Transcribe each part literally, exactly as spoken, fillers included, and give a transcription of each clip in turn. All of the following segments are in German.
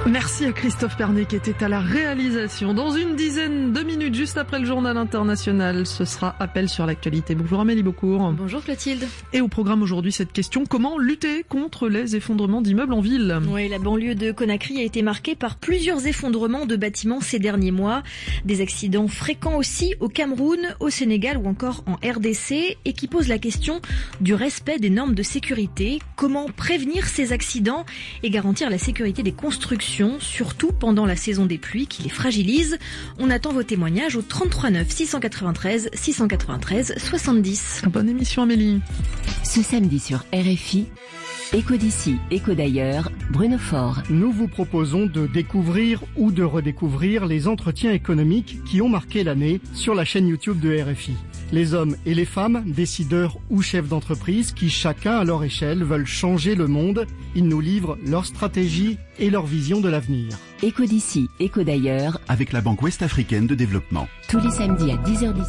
Merci à Christophe Pernet qui était à la réalisation. Dans une dizaine de minutes, juste après le journal international, ce sera Appel sur l'actualité. Bonjour Amélie Beaucourt. Bonjour Clotilde. Et au programme aujourd'hui, cette question, comment lutter contre les effondrements d'immeubles en ville ? Oui, la banlieue de Conakry a été marquée par plusieurs effondrements de bâtiments ces derniers mois. Des accidents fréquents aussi au Cameroun, au Sénégal ou encore en R D C et qui posent la question du respect des normes de sécurité. Comment prévenir ces accidents et garantir la sécurité des constructions, surtout pendant la saison des pluies qui les fragilise. On attend vos témoignages au trente-trois neuf six cent quatre-vingt-treize six cent quatre-vingt-treize soixante-dix. Bonne émission Amélie. Ce samedi sur R F I, Écho d'ici, Écho d'ailleurs, Bruno Faure. Nous vous proposons de découvrir ou de redécouvrir les entretiens économiques qui ont marqué l'année sur la chaîne YouTube de R F I. Les hommes et les femmes, décideurs ou chefs d'entreprise qui, chacun à leur échelle, veulent changer le monde. Ils nous livrent leur stratégie et leur vision de l'avenir. Écho d'ici, Écho d'ailleurs, avec la Banque Ouest-Africaine de Développement. Tous les samedis à dix heures dix.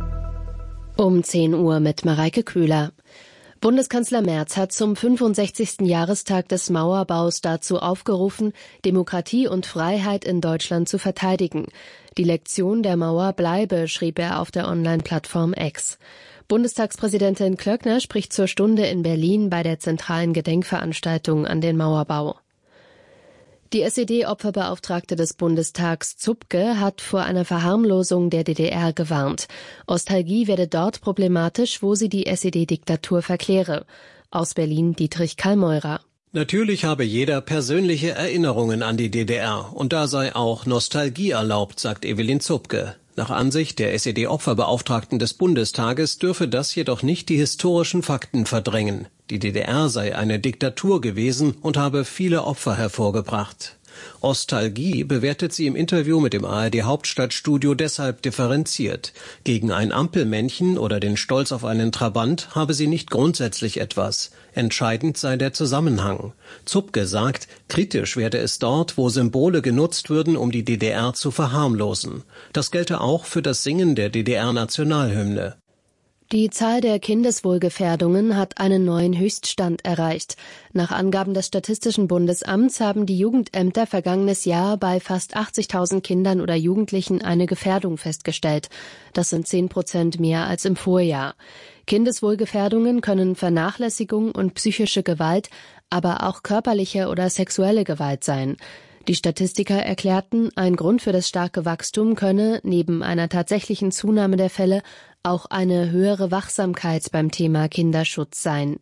Um zehn Uhr mit Mareike Köhler. Bundeskanzler Merz hat zum fünfundsechzigsten Jahrestag des Mauerbaus dazu aufgerufen, Demokratie und Freiheit in Deutschland zu verteidigen. Die Lektion der Mauer bleibe, schrieb er auf der Online-Plattform X. Bundestagspräsidentin Klöckner spricht zur Stunde in Berlin bei der zentralen Gedenkveranstaltung an den Mauerbau. Die S E D-Opferbeauftragte des Bundestags Zupke hat vor einer Verharmlosung der D D R gewarnt. Ostalgie werde dort problematisch, wo sie die S E D-Diktatur verkläre. Aus Berlin Dietrich Kallmeurer. Natürlich habe jeder persönliche Erinnerungen an die D D R und da sei auch Nostalgie erlaubt, sagt Evelyn Zupke. Nach Ansicht der S E D-Opferbeauftragten des Bundestages dürfe das jedoch nicht die historischen Fakten verdrängen. Die D D R sei eine Diktatur gewesen und habe viele Opfer hervorgebracht. Ostalgie bewertet sie im Interview mit dem A R D-Hauptstadtstudio deshalb differenziert. Gegen ein Ampelmännchen oder den Stolz auf einen Trabant habe sie nicht grundsätzlich etwas. Entscheidend sei der Zusammenhang. Zupke sagt, kritisch werde es dort, wo Symbole genutzt würden, um die D D R zu verharmlosen. Das gelte auch für das Singen der D D R-Nationalhymne. Die Zahl der Kindeswohlgefährdungen hat einen neuen Höchststand erreicht. Nach Angaben des Statistischen Bundesamts haben die Jugendämter vergangenes Jahr bei fast achtzigtausend Kindern oder Jugendlichen eine Gefährdung festgestellt. Das sind zehn Prozent mehr als im Vorjahr. Kindeswohlgefährdungen können Vernachlässigung und psychische Gewalt, aber auch körperliche oder sexuelle Gewalt sein. Die Statistiker erklärten, ein Grund für das starke Wachstum könne, neben einer tatsächlichen Zunahme der Fälle, auch eine höhere Wachsamkeit beim Thema Kinderschutz sein.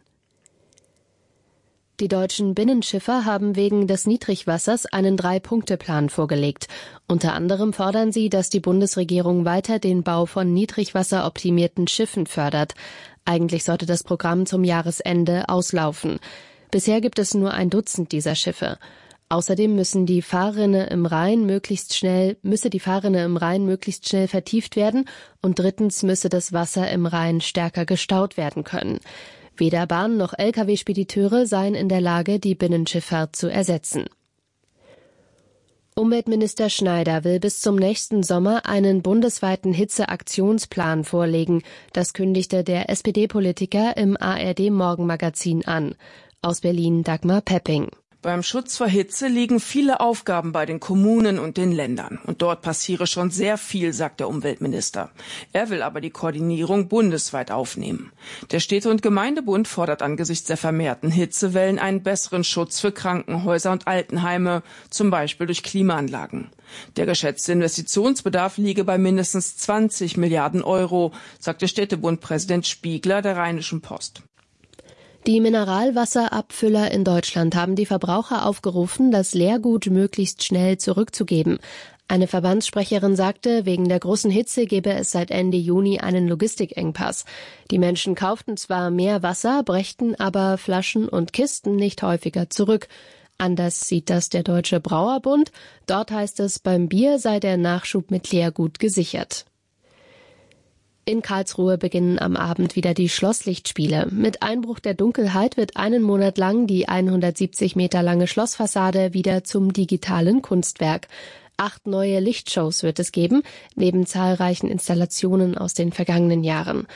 Die deutschen Binnenschiffer haben wegen des Niedrigwassers einen Drei-Punkte-Plan vorgelegt. Unter anderem fordern sie, dass die Bundesregierung weiter den Bau von niedrigwasseroptimierten Schiffen fördert. Eigentlich sollte das Programm zum Jahresende auslaufen. Bisher gibt es nur ein Dutzend dieser Schiffe. Außerdem müssen die Fahrrinne im Rhein möglichst schnell, müsse die Fahrrinne im Rhein möglichst schnell vertieft werden und drittens müsse das Wasser im Rhein stärker gestaut werden können. Weder Bahn noch L K W-Spediteure seien in der Lage, die Binnenschifffahrt zu ersetzen. Umweltminister Schneider will bis zum nächsten Sommer einen bundesweiten Hitzeaktionsplan vorlegen. Das kündigte der S P D-Politiker im A R D-Morgenmagazin an. Aus Berlin Dagmar Pepping. Beim Schutz vor Hitze liegen viele Aufgaben bei den Kommunen und den Ländern. Und dort passiere schon sehr viel, sagt der Umweltminister. Er will aber die Koordinierung bundesweit aufnehmen. Der Städte- und Gemeindebund fordert angesichts der vermehrten Hitzewellen einen besseren Schutz für Krankenhäuser und Altenheime, zum Beispiel durch Klimaanlagen. Der geschätzte Investitionsbedarf liege bei mindestens zwanzig Milliarden Euro, sagte Städtebundpräsident Spiegler der Rheinischen Post. Die Mineralwasserabfüller in Deutschland haben die Verbraucher aufgerufen, das Leergut möglichst schnell zurückzugeben. Eine Verbandssprecherin sagte, wegen der großen Hitze gebe es seit Ende Juni einen Logistikengpass. Die Menschen kauften zwar mehr Wasser, brächten aber Flaschen und Kisten nicht häufiger zurück. Anders sieht das der Deutsche Brauerbund. Dort heißt es, beim Bier sei der Nachschub mit Leergut gesichert. In Karlsruhe beginnen am Abend wieder die Schlosslichtspiele. Mit Einbruch der Dunkelheit wird einen Monat lang die hundertsiebzig Meter lange Schlossfassade wieder zum digitalen Kunstwerk. Acht neue Lichtshows wird es geben, neben zahlreichen Installationen aus den vergangenen Jahren.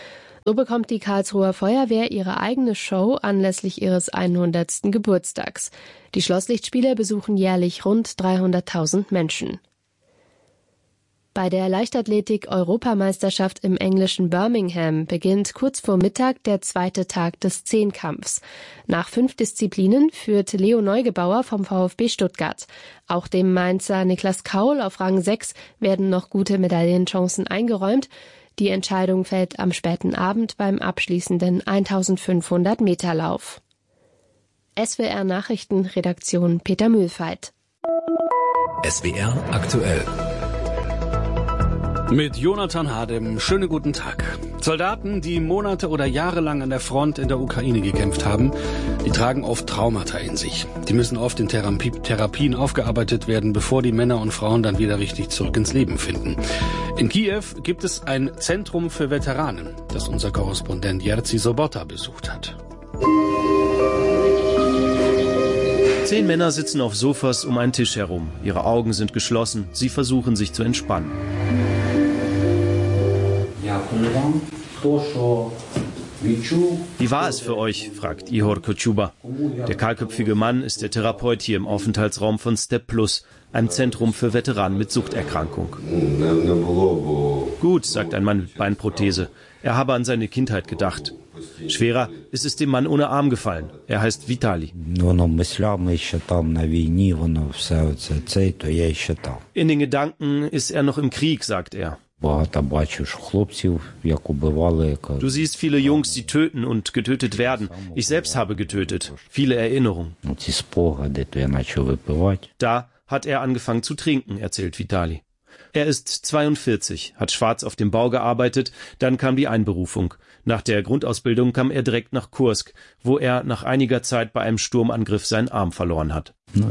So bekommt die Karlsruher Feuerwehr ihre eigene Show anlässlich ihres hundertsten Geburtstags. Die Schlosslichtspiele besuchen jährlich rund dreihunderttausend Menschen. Bei der Leichtathletik-Europameisterschaft im englischen Birmingham beginnt kurz vor Mittag der zweite Tag des Zehnkampfs. Nach fünf Disziplinen führt Leo Neugebauer vom VfB Stuttgart. Auch dem Mainzer Niklas Kaul auf Rang sechs werden noch gute Medaillenchancen eingeräumt. Die Entscheidung fällt am späten Abend beim abschließenden eintausendfünfhundert Meter Lauf. S W R Nachrichten, Redaktion Peter Mühlfeit. S W R aktuell. Mit Jonathan Hadem, schönen guten Tag. Soldaten, die Monate oder Jahre lang an der Front in der Ukraine gekämpft haben, die tragen oft Traumata in sich. Die müssen oft in Therapie, Therapien aufgearbeitet werden, bevor die Männer und Frauen dann wieder richtig zurück ins Leben finden. In Kiew gibt es ein Zentrum für Veteranen, das unser Korrespondent Jerzy Sobota besucht hat. Zehn Männer sitzen auf Sofas um einen Tisch herum. Ihre Augen sind geschlossen. Sie versuchen, sich zu entspannen. Wie war es für euch? Fragt Ihor Kochuba. Der kahlköpfige Mann ist der Therapeut hier im Aufenthaltsraum von Step Plus, einem Zentrum für Veteranen mit Suchterkrankung. Gut, sagt ein Mann mit Beinprothese. Er habe an seine Kindheit gedacht. Schwerer ist es dem Mann ohne Arm gefallen. Er heißt Vitali. In den Gedanken ist er noch im Krieg, sagt er. Du siehst viele Jungs, die töten und getötet werden. Ich selbst habe getötet. Viele Erinnerungen. Da hat er angefangen zu trinken, erzählt Vitali. Er ist zweiundvierzig, hat schwarz auf dem Bau gearbeitet, dann kam die Einberufung. Nach der Grundausbildung kam er direkt nach Kursk, wo er nach einiger Zeit bei einem Sturmangriff seinen Arm verloren hat.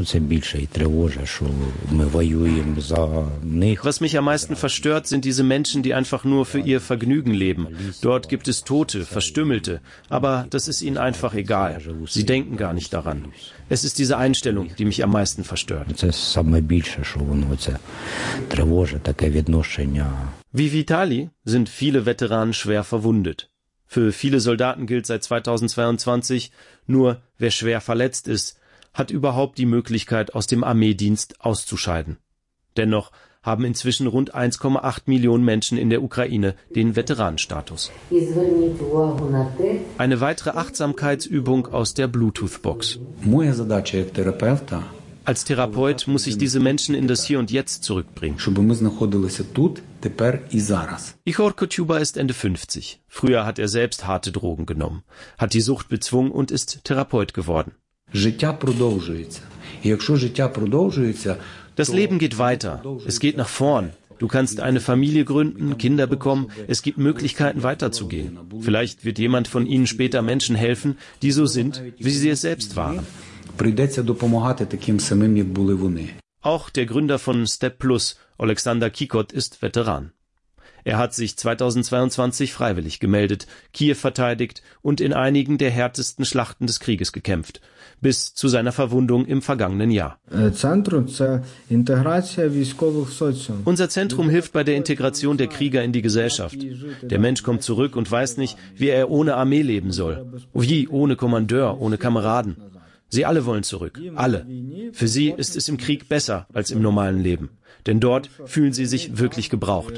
Was mich am meisten verstört, sind diese Menschen, die einfach nur für ihr Vergnügen leben. Dort gibt es Tote, Verstümmelte, aber das ist ihnen einfach egal. Sie denken gar nicht daran. Es ist diese Einstellung, die mich am meisten verstört. Wie Vitali sind viele Veteranen schwer verwundet. Für viele Soldaten gilt seit zweitausendzweiundzwanzig, nur wer schwer verletzt ist, hat überhaupt die Möglichkeit, aus dem Armeedienst auszuscheiden. Dennoch haben inzwischen rund eins Komma acht Millionen Menschen in der Ukraine den Veteranenstatus. Eine weitere Achtsamkeitsübung aus der Bluetooth-Box. Als Therapeut muss ich diese Menschen in das Hier und Jetzt zurückbringen. Ihor Kochuba ist Ende fünfzig. Früher hat er selbst harte Drogen genommen, hat die Sucht bezwungen und ist Therapeut geworden. Das Leben geht weiter. Es geht nach vorn. Du kannst eine Familie gründen, Kinder bekommen. Es gibt Möglichkeiten, weiterzugehen. Vielleicht wird jemand von ihnen später Menschen helfen, die so sind, wie sie es selbst waren. Auch der Gründer von Step Plus, Oleksandr Kikot, ist Veteran. Er hat sich zweitausendzweiundzwanzig freiwillig gemeldet, Kiew verteidigt und in einigen der härtesten Schlachten des Krieges gekämpft, bis zu seiner Verwundung im vergangenen Jahr. Unser Zentrum hilft bei der Integration der Krieger in die Gesellschaft. Der Mensch kommt zurück und weiß nicht, wie er ohne Armee leben soll. Wie ohne Kommandeur, ohne Kameraden. Sie alle wollen zurück, alle. Für sie ist es im Krieg besser als im normalen Leben, denn dort fühlen sie sich wirklich gebraucht.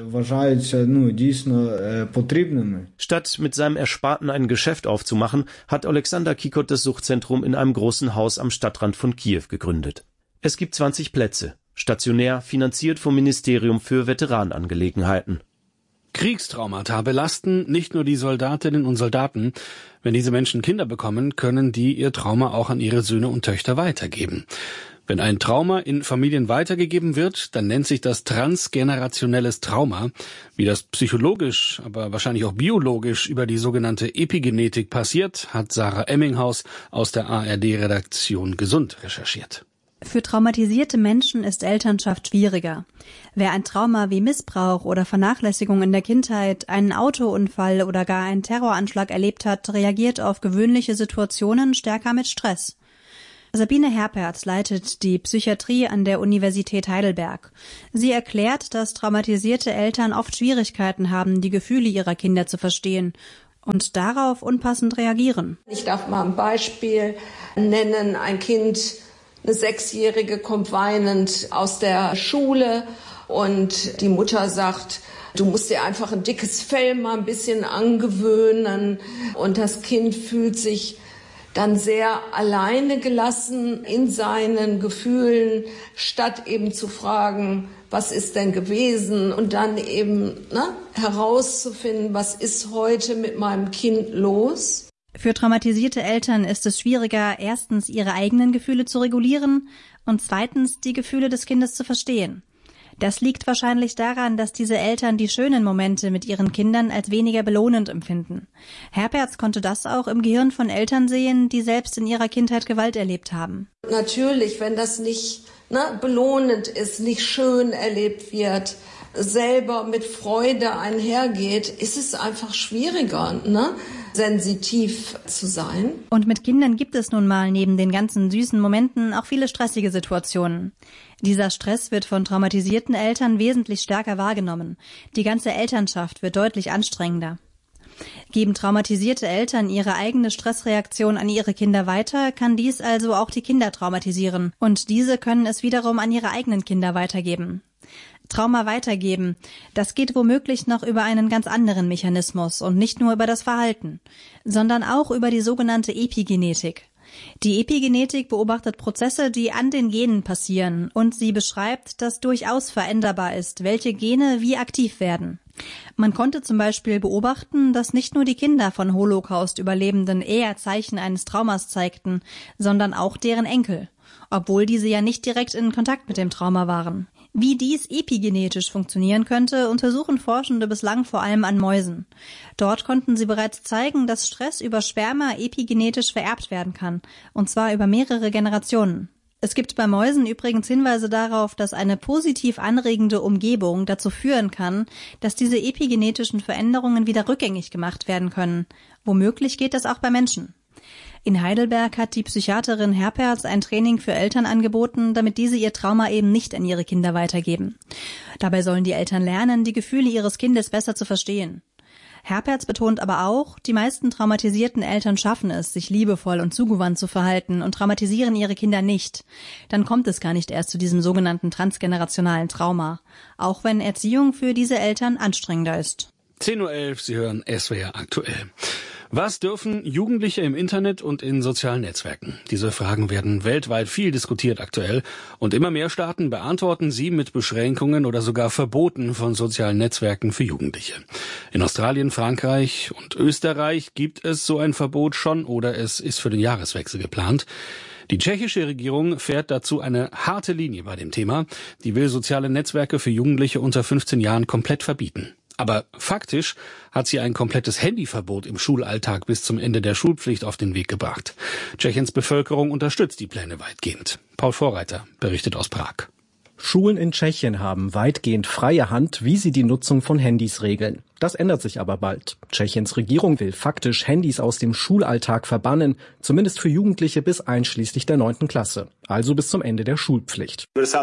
Statt mit seinem Ersparten ein Geschäft aufzumachen, hat Oleksandr Kikot das Suchtzentrum in einem großen Haus am Stadtrand von Kiew gegründet. Es gibt zwanzig Plätze, stationär, finanziert vom Ministerium für Veteranenangelegenheiten. Kriegstraumata belasten nicht nur die Soldatinnen und Soldaten. Wenn diese Menschen Kinder bekommen, können die ihr Trauma auch an ihre Söhne und Töchter weitergeben. Wenn ein Trauma in Familien weitergegeben wird, dann nennt sich das transgenerationelles Trauma. Wie das psychologisch, aber wahrscheinlich auch biologisch über die sogenannte Epigenetik passiert, hat Sarah Emminghaus aus der A R D-Redaktion Gesund recherchiert. Für traumatisierte Menschen ist Elternschaft schwieriger. Wer ein Trauma wie Missbrauch oder Vernachlässigung in der Kindheit, einen Autounfall oder gar einen Terroranschlag erlebt hat, reagiert auf gewöhnliche Situationen stärker mit Stress. Sabine Herpertz leitet die Psychiatrie an der Universität Heidelberg. Sie erklärt, dass traumatisierte Eltern oft Schwierigkeiten haben, die Gefühle ihrer Kinder zu verstehen. und darauf unpassend reagieren. Ich darf mal ein Beispiel nennen. Ein Kind, eine Sechsjährige, kommt weinend aus der Schule und die Mutter sagt, du musst dir einfach ein dickes Fell mal ein bisschen angewöhnen. Und das Kind fühlt sich dann sehr alleine gelassen in seinen Gefühlen, statt eben zu fragen, was ist denn gewesen? Und dann eben ne, herauszufinden, was ist heute mit meinem Kind los? Für traumatisierte Eltern ist es schwieriger, erstens ihre eigenen Gefühle zu regulieren und zweitens die Gefühle des Kindes zu verstehen. Das liegt wahrscheinlich daran, dass diese Eltern die schönen Momente mit ihren Kindern als weniger belohnend empfinden. Herperz konnte das auch im Gehirn von Eltern sehen, die selbst in ihrer Kindheit Gewalt erlebt haben. Natürlich, wenn das nicht ne, belohnend ist, nicht schön erlebt wird, selber mit Freude einhergeht, ist es einfach schwieriger, ne, sensitiv zu sein. Und mit Kindern gibt es nun mal neben den ganzen süßen Momenten auch viele stressige Situationen. Dieser Stress wird von traumatisierten Eltern wesentlich stärker wahrgenommen. Die ganze Elternschaft wird deutlich anstrengender. Geben traumatisierte Eltern ihre eigene Stressreaktion an ihre Kinder weiter, kann dies also auch die Kinder traumatisieren. Und diese können es wiederum an ihre eigenen Kinder weitergeben. Trauma weitergeben, das geht womöglich noch über einen ganz anderen Mechanismus und nicht nur über das Verhalten, sondern auch über die sogenannte Epigenetik. Die Epigenetik beobachtet Prozesse, die an den Genen passieren, und sie beschreibt, dass durchaus veränderbar ist, welche Gene wie aktiv werden. Man konnte zum Beispiel beobachten, dass nicht nur die Kinder von Holocaust-Überlebenden eher Zeichen eines Traumas zeigten, sondern auch deren Enkel, obwohl diese ja nicht direkt in Kontakt mit dem Trauma waren. Wie dies epigenetisch funktionieren könnte, untersuchen Forschende bislang vor allem an Mäusen. Dort konnten sie bereits zeigen, dass Stress über Sperma epigenetisch vererbt werden kann, und zwar über mehrere Generationen. Es gibt bei Mäusen übrigens Hinweise darauf, dass eine positiv anregende Umgebung dazu führen kann, dass diese epigenetischen Veränderungen wieder rückgängig gemacht werden können. Womöglich geht das auch bei Menschen. In Heidelberg hat die Psychiaterin Herperz ein Training für Eltern angeboten, damit diese ihr Trauma eben nicht an ihre Kinder weitergeben. Dabei sollen die Eltern lernen, die Gefühle ihres Kindes besser zu verstehen. Herperz betont aber auch, die meisten traumatisierten Eltern schaffen es, sich liebevoll und zugewandt zu verhalten und traumatisieren ihre Kinder nicht. Dann kommt es gar nicht erst zu diesem sogenannten transgenerationalen Trauma, auch wenn Erziehung für diese Eltern anstrengender ist. zehn Uhr elf, Sie hören S W R aktuell. Was dürfen Jugendliche im Internet und in sozialen Netzwerken? Diese Fragen werden weltweit viel diskutiert aktuell und immer mehr Staaten beantworten sie mit Beschränkungen oder sogar Verboten von sozialen Netzwerken für Jugendliche. In Australien, Frankreich und Österreich gibt es so ein Verbot schon oder es ist für den Jahreswechsel geplant. Die tschechische Regierung fährt dazu eine harte Linie bei dem Thema. Die will soziale Netzwerke für Jugendliche unter fünfzehn Jahren komplett verbieten. Aber faktisch hat sie ein komplettes Handyverbot im Schulalltag bis zum Ende der Schulpflicht auf den Weg gebracht. Tschechiens Bevölkerung unterstützt die Pläne weitgehend. Paul Vorreiter berichtet aus Prag. Schulen in Tschechien haben weitgehend freie Hand, wie sie die Nutzung von Handys regeln. Das ändert sich aber bald. Tschechiens Regierung will faktisch Handys aus dem Schulalltag verbannen, zumindest für Jugendliche bis einschließlich der neunten Klasse, also bis zum Ende der Schulpflicht.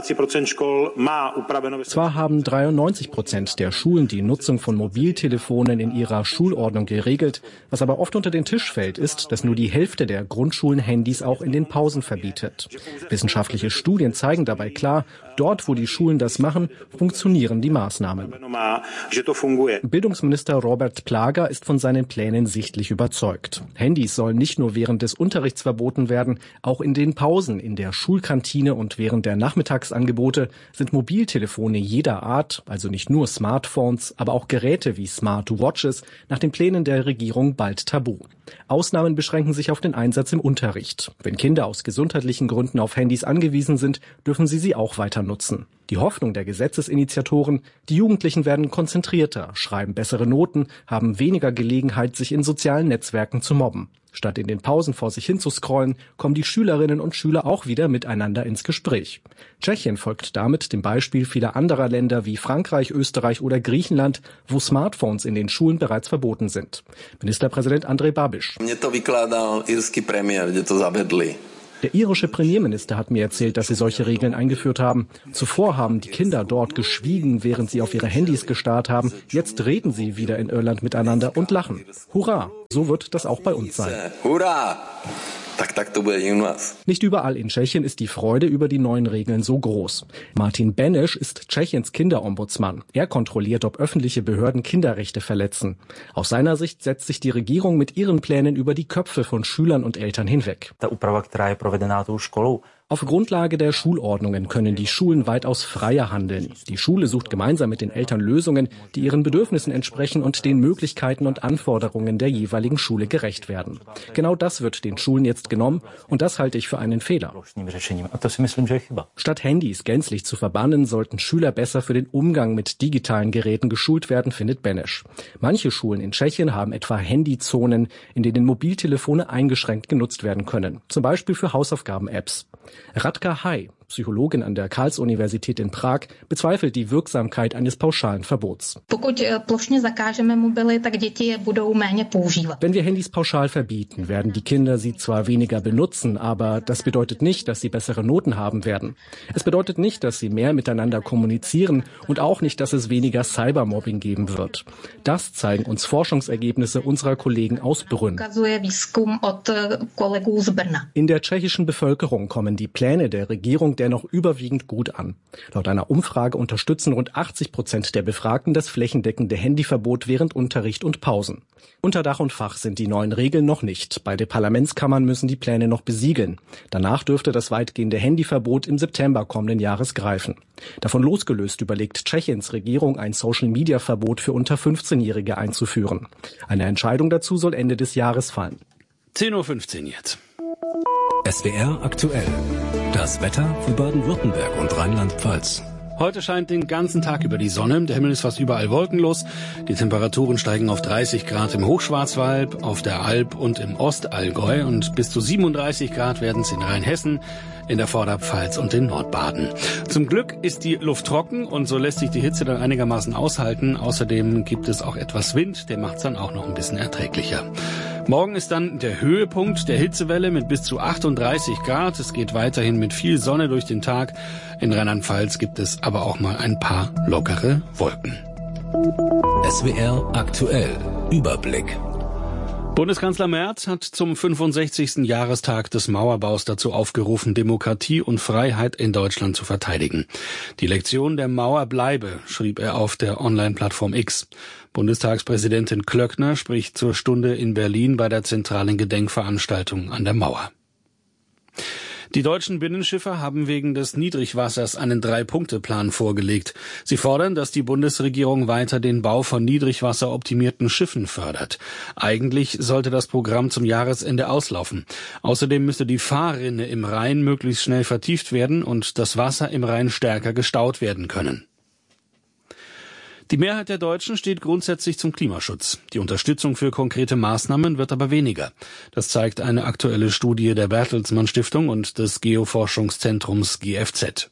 Zwar haben dreiundneunzig Prozent der Schulen die Nutzung von Mobiltelefonen in ihrer Schulordnung geregelt, was aber oft unter den Tisch fällt, ist, dass nur die Hälfte der Grundschulen Handys auch in den Pausen verbietet. Wissenschaftliche Studien zeigen dabei klar, dort, wo die Schulen das machen, funktionieren die Maßnahmen. Bildungsminister Robert Plaga ist von seinen Plänen sichtlich überzeugt. Handys sollen nicht nur während des Unterrichts verboten werden, auch in den Pausen, in der Schulkantine und während der Nachmittagsangebote sind Mobiltelefone jeder Art, also nicht nur Smartphones, aber auch Geräte wie Smartwatches, nach den Plänen der Regierung bald tabu. Ausnahmen beschränken sich auf den Einsatz im Unterricht. Wenn Kinder aus gesundheitlichen Gründen auf Handys angewiesen sind, dürfen sie sie auch weiter nutzen. Die Hoffnung der Gesetzesinitiatoren, die Jugendlichen werden konzentrierter, schreiben bessere Noten, haben weniger Gelegenheit, sich in sozialen Netzwerken zu mobben. Statt in den Pausen vor sich hin zu scrollen, kommen die Schülerinnen und Schüler auch wieder miteinander ins Gespräch. Tschechien folgt damit dem Beispiel vieler anderer Länder wie Frankreich, Österreich oder Griechenland, wo Smartphones in den Schulen bereits verboten sind. Ministerpräsident Andrej Babiš. Der irische Premierminister hat mir erzählt, dass sie solche Regeln eingeführt haben. Zuvor haben die Kinder dort geschwiegen, während sie auf ihre Handys gestarrt haben. Jetzt reden sie wieder in Irland miteinander und lachen. Hurra! So wird das auch bei uns sein. Hurra! Nicht überall in Tschechien ist die Freude über die neuen Regeln so groß. Martin Beneš ist Tschechiens Kinderombudsmann. Er kontrolliert, ob öffentliche Behörden Kinderrechte verletzen. Aus seiner Sicht setzt sich die Regierung mit ihren Plänen über die Köpfe von Schülern und Eltern hinweg. Auf Grundlage der Schulordnungen können die Schulen weitaus freier handeln. Die Schule sucht gemeinsam mit den Eltern Lösungen, die ihren Bedürfnissen entsprechen und den Möglichkeiten und Anforderungen der jeweiligen Schule gerecht werden. Genau das wird den Schulen jetzt genommen und das halte ich für einen Fehler. Statt Handys gänzlich zu verbannen, sollten Schüler besser für den Umgang mit digitalen Geräten geschult werden, findet Beneš. Manche Schulen in Tschechien haben etwa Handyzonen, in denen Mobiltelefone eingeschränkt genutzt werden können, zum Beispiel für Hausaufgaben-Apps. Radka Hai, Psychologin an der Karls-Universität in Prag, bezweifelt die Wirksamkeit eines pauschalen Verbots. Wenn wir Handys pauschal verbieten, werden die Kinder sie zwar weniger benutzen, aber das bedeutet nicht, dass sie bessere Noten haben werden. Es bedeutet nicht, dass sie mehr miteinander kommunizieren und auch nicht, dass es weniger Cybermobbing geben wird. Das zeigen uns Forschungsergebnisse unserer Kollegen aus Brünn. In der tschechischen Bevölkerung kommen die Pläne der Regierung dennoch überwiegend gut an. Laut einer Umfrage unterstützen rund achtzig Prozent der Befragten das flächendeckende Handyverbot während Unterricht und Pausen. Unter Dach und Fach sind die neuen Regeln noch nicht. Beide Parlamentskammern müssen die Pläne noch besiegeln. Danach dürfte das weitgehende Handyverbot im September kommenden Jahres greifen. Davon losgelöst überlegt Tschechiens Regierung, ein Social-Media-Verbot für unter fünfzehnjährige einzuführen. Eine Entscheidung dazu soll Ende des Jahres fallen. zehn Uhr fünfzehn jetzt. S W R aktuell. Das Wetter für Baden-Württemberg und Rheinland-Pfalz. Heute scheint den ganzen Tag über die Sonne. Der Himmel ist fast überall wolkenlos. Die Temperaturen steigen auf dreißig Grad im Hochschwarzwald, auf der Alb und im Ostallgäu. Und bis zu siebenunddreißig Grad werden es in Rheinhessen, in der Vorderpfalz und in Nordbaden. Zum Glück ist die Luft trocken und so lässt sich die Hitze dann einigermaßen aushalten. Außerdem gibt es auch etwas Wind, der macht es dann auch noch ein bisschen erträglicher. Morgen ist dann der Höhepunkt der Hitzewelle mit bis zu achtunddreißig Grad. Es geht weiterhin mit viel Sonne durch den Tag. In Rheinland-Pfalz gibt es aber auch mal ein paar lockere Wolken. S W R aktuell. Überblick. Bundeskanzler Merz hat zum fünfundsechzigsten Jahrestag des Mauerbaus dazu aufgerufen, Demokratie und Freiheit in Deutschland zu verteidigen. Die Lektion der Mauer bleibe, schrieb er auf der Online-Plattform X. Bundestagspräsidentin Klöckner spricht zur Stunde in Berlin bei der zentralen Gedenkveranstaltung an der Mauer. Die deutschen Binnenschiffer haben wegen des Niedrigwassers einen Drei-Punkte-Plan vorgelegt. Sie fordern, dass die Bundesregierung weiter den Bau von niedrigwasseroptimierten Schiffen fördert. Eigentlich sollte das Programm zum Jahresende auslaufen. Außerdem müsste die Fahrrinne im Rhein möglichst schnell vertieft werden und das Wasser im Rhein stärker gestaut werden können. Die Mehrheit der Deutschen steht grundsätzlich zum Klimaschutz. Die Unterstützung für konkrete Maßnahmen wird aber weniger. Das zeigt eine aktuelle Studie der Bertelsmann Stiftung und des Geoforschungszentrums G F Z.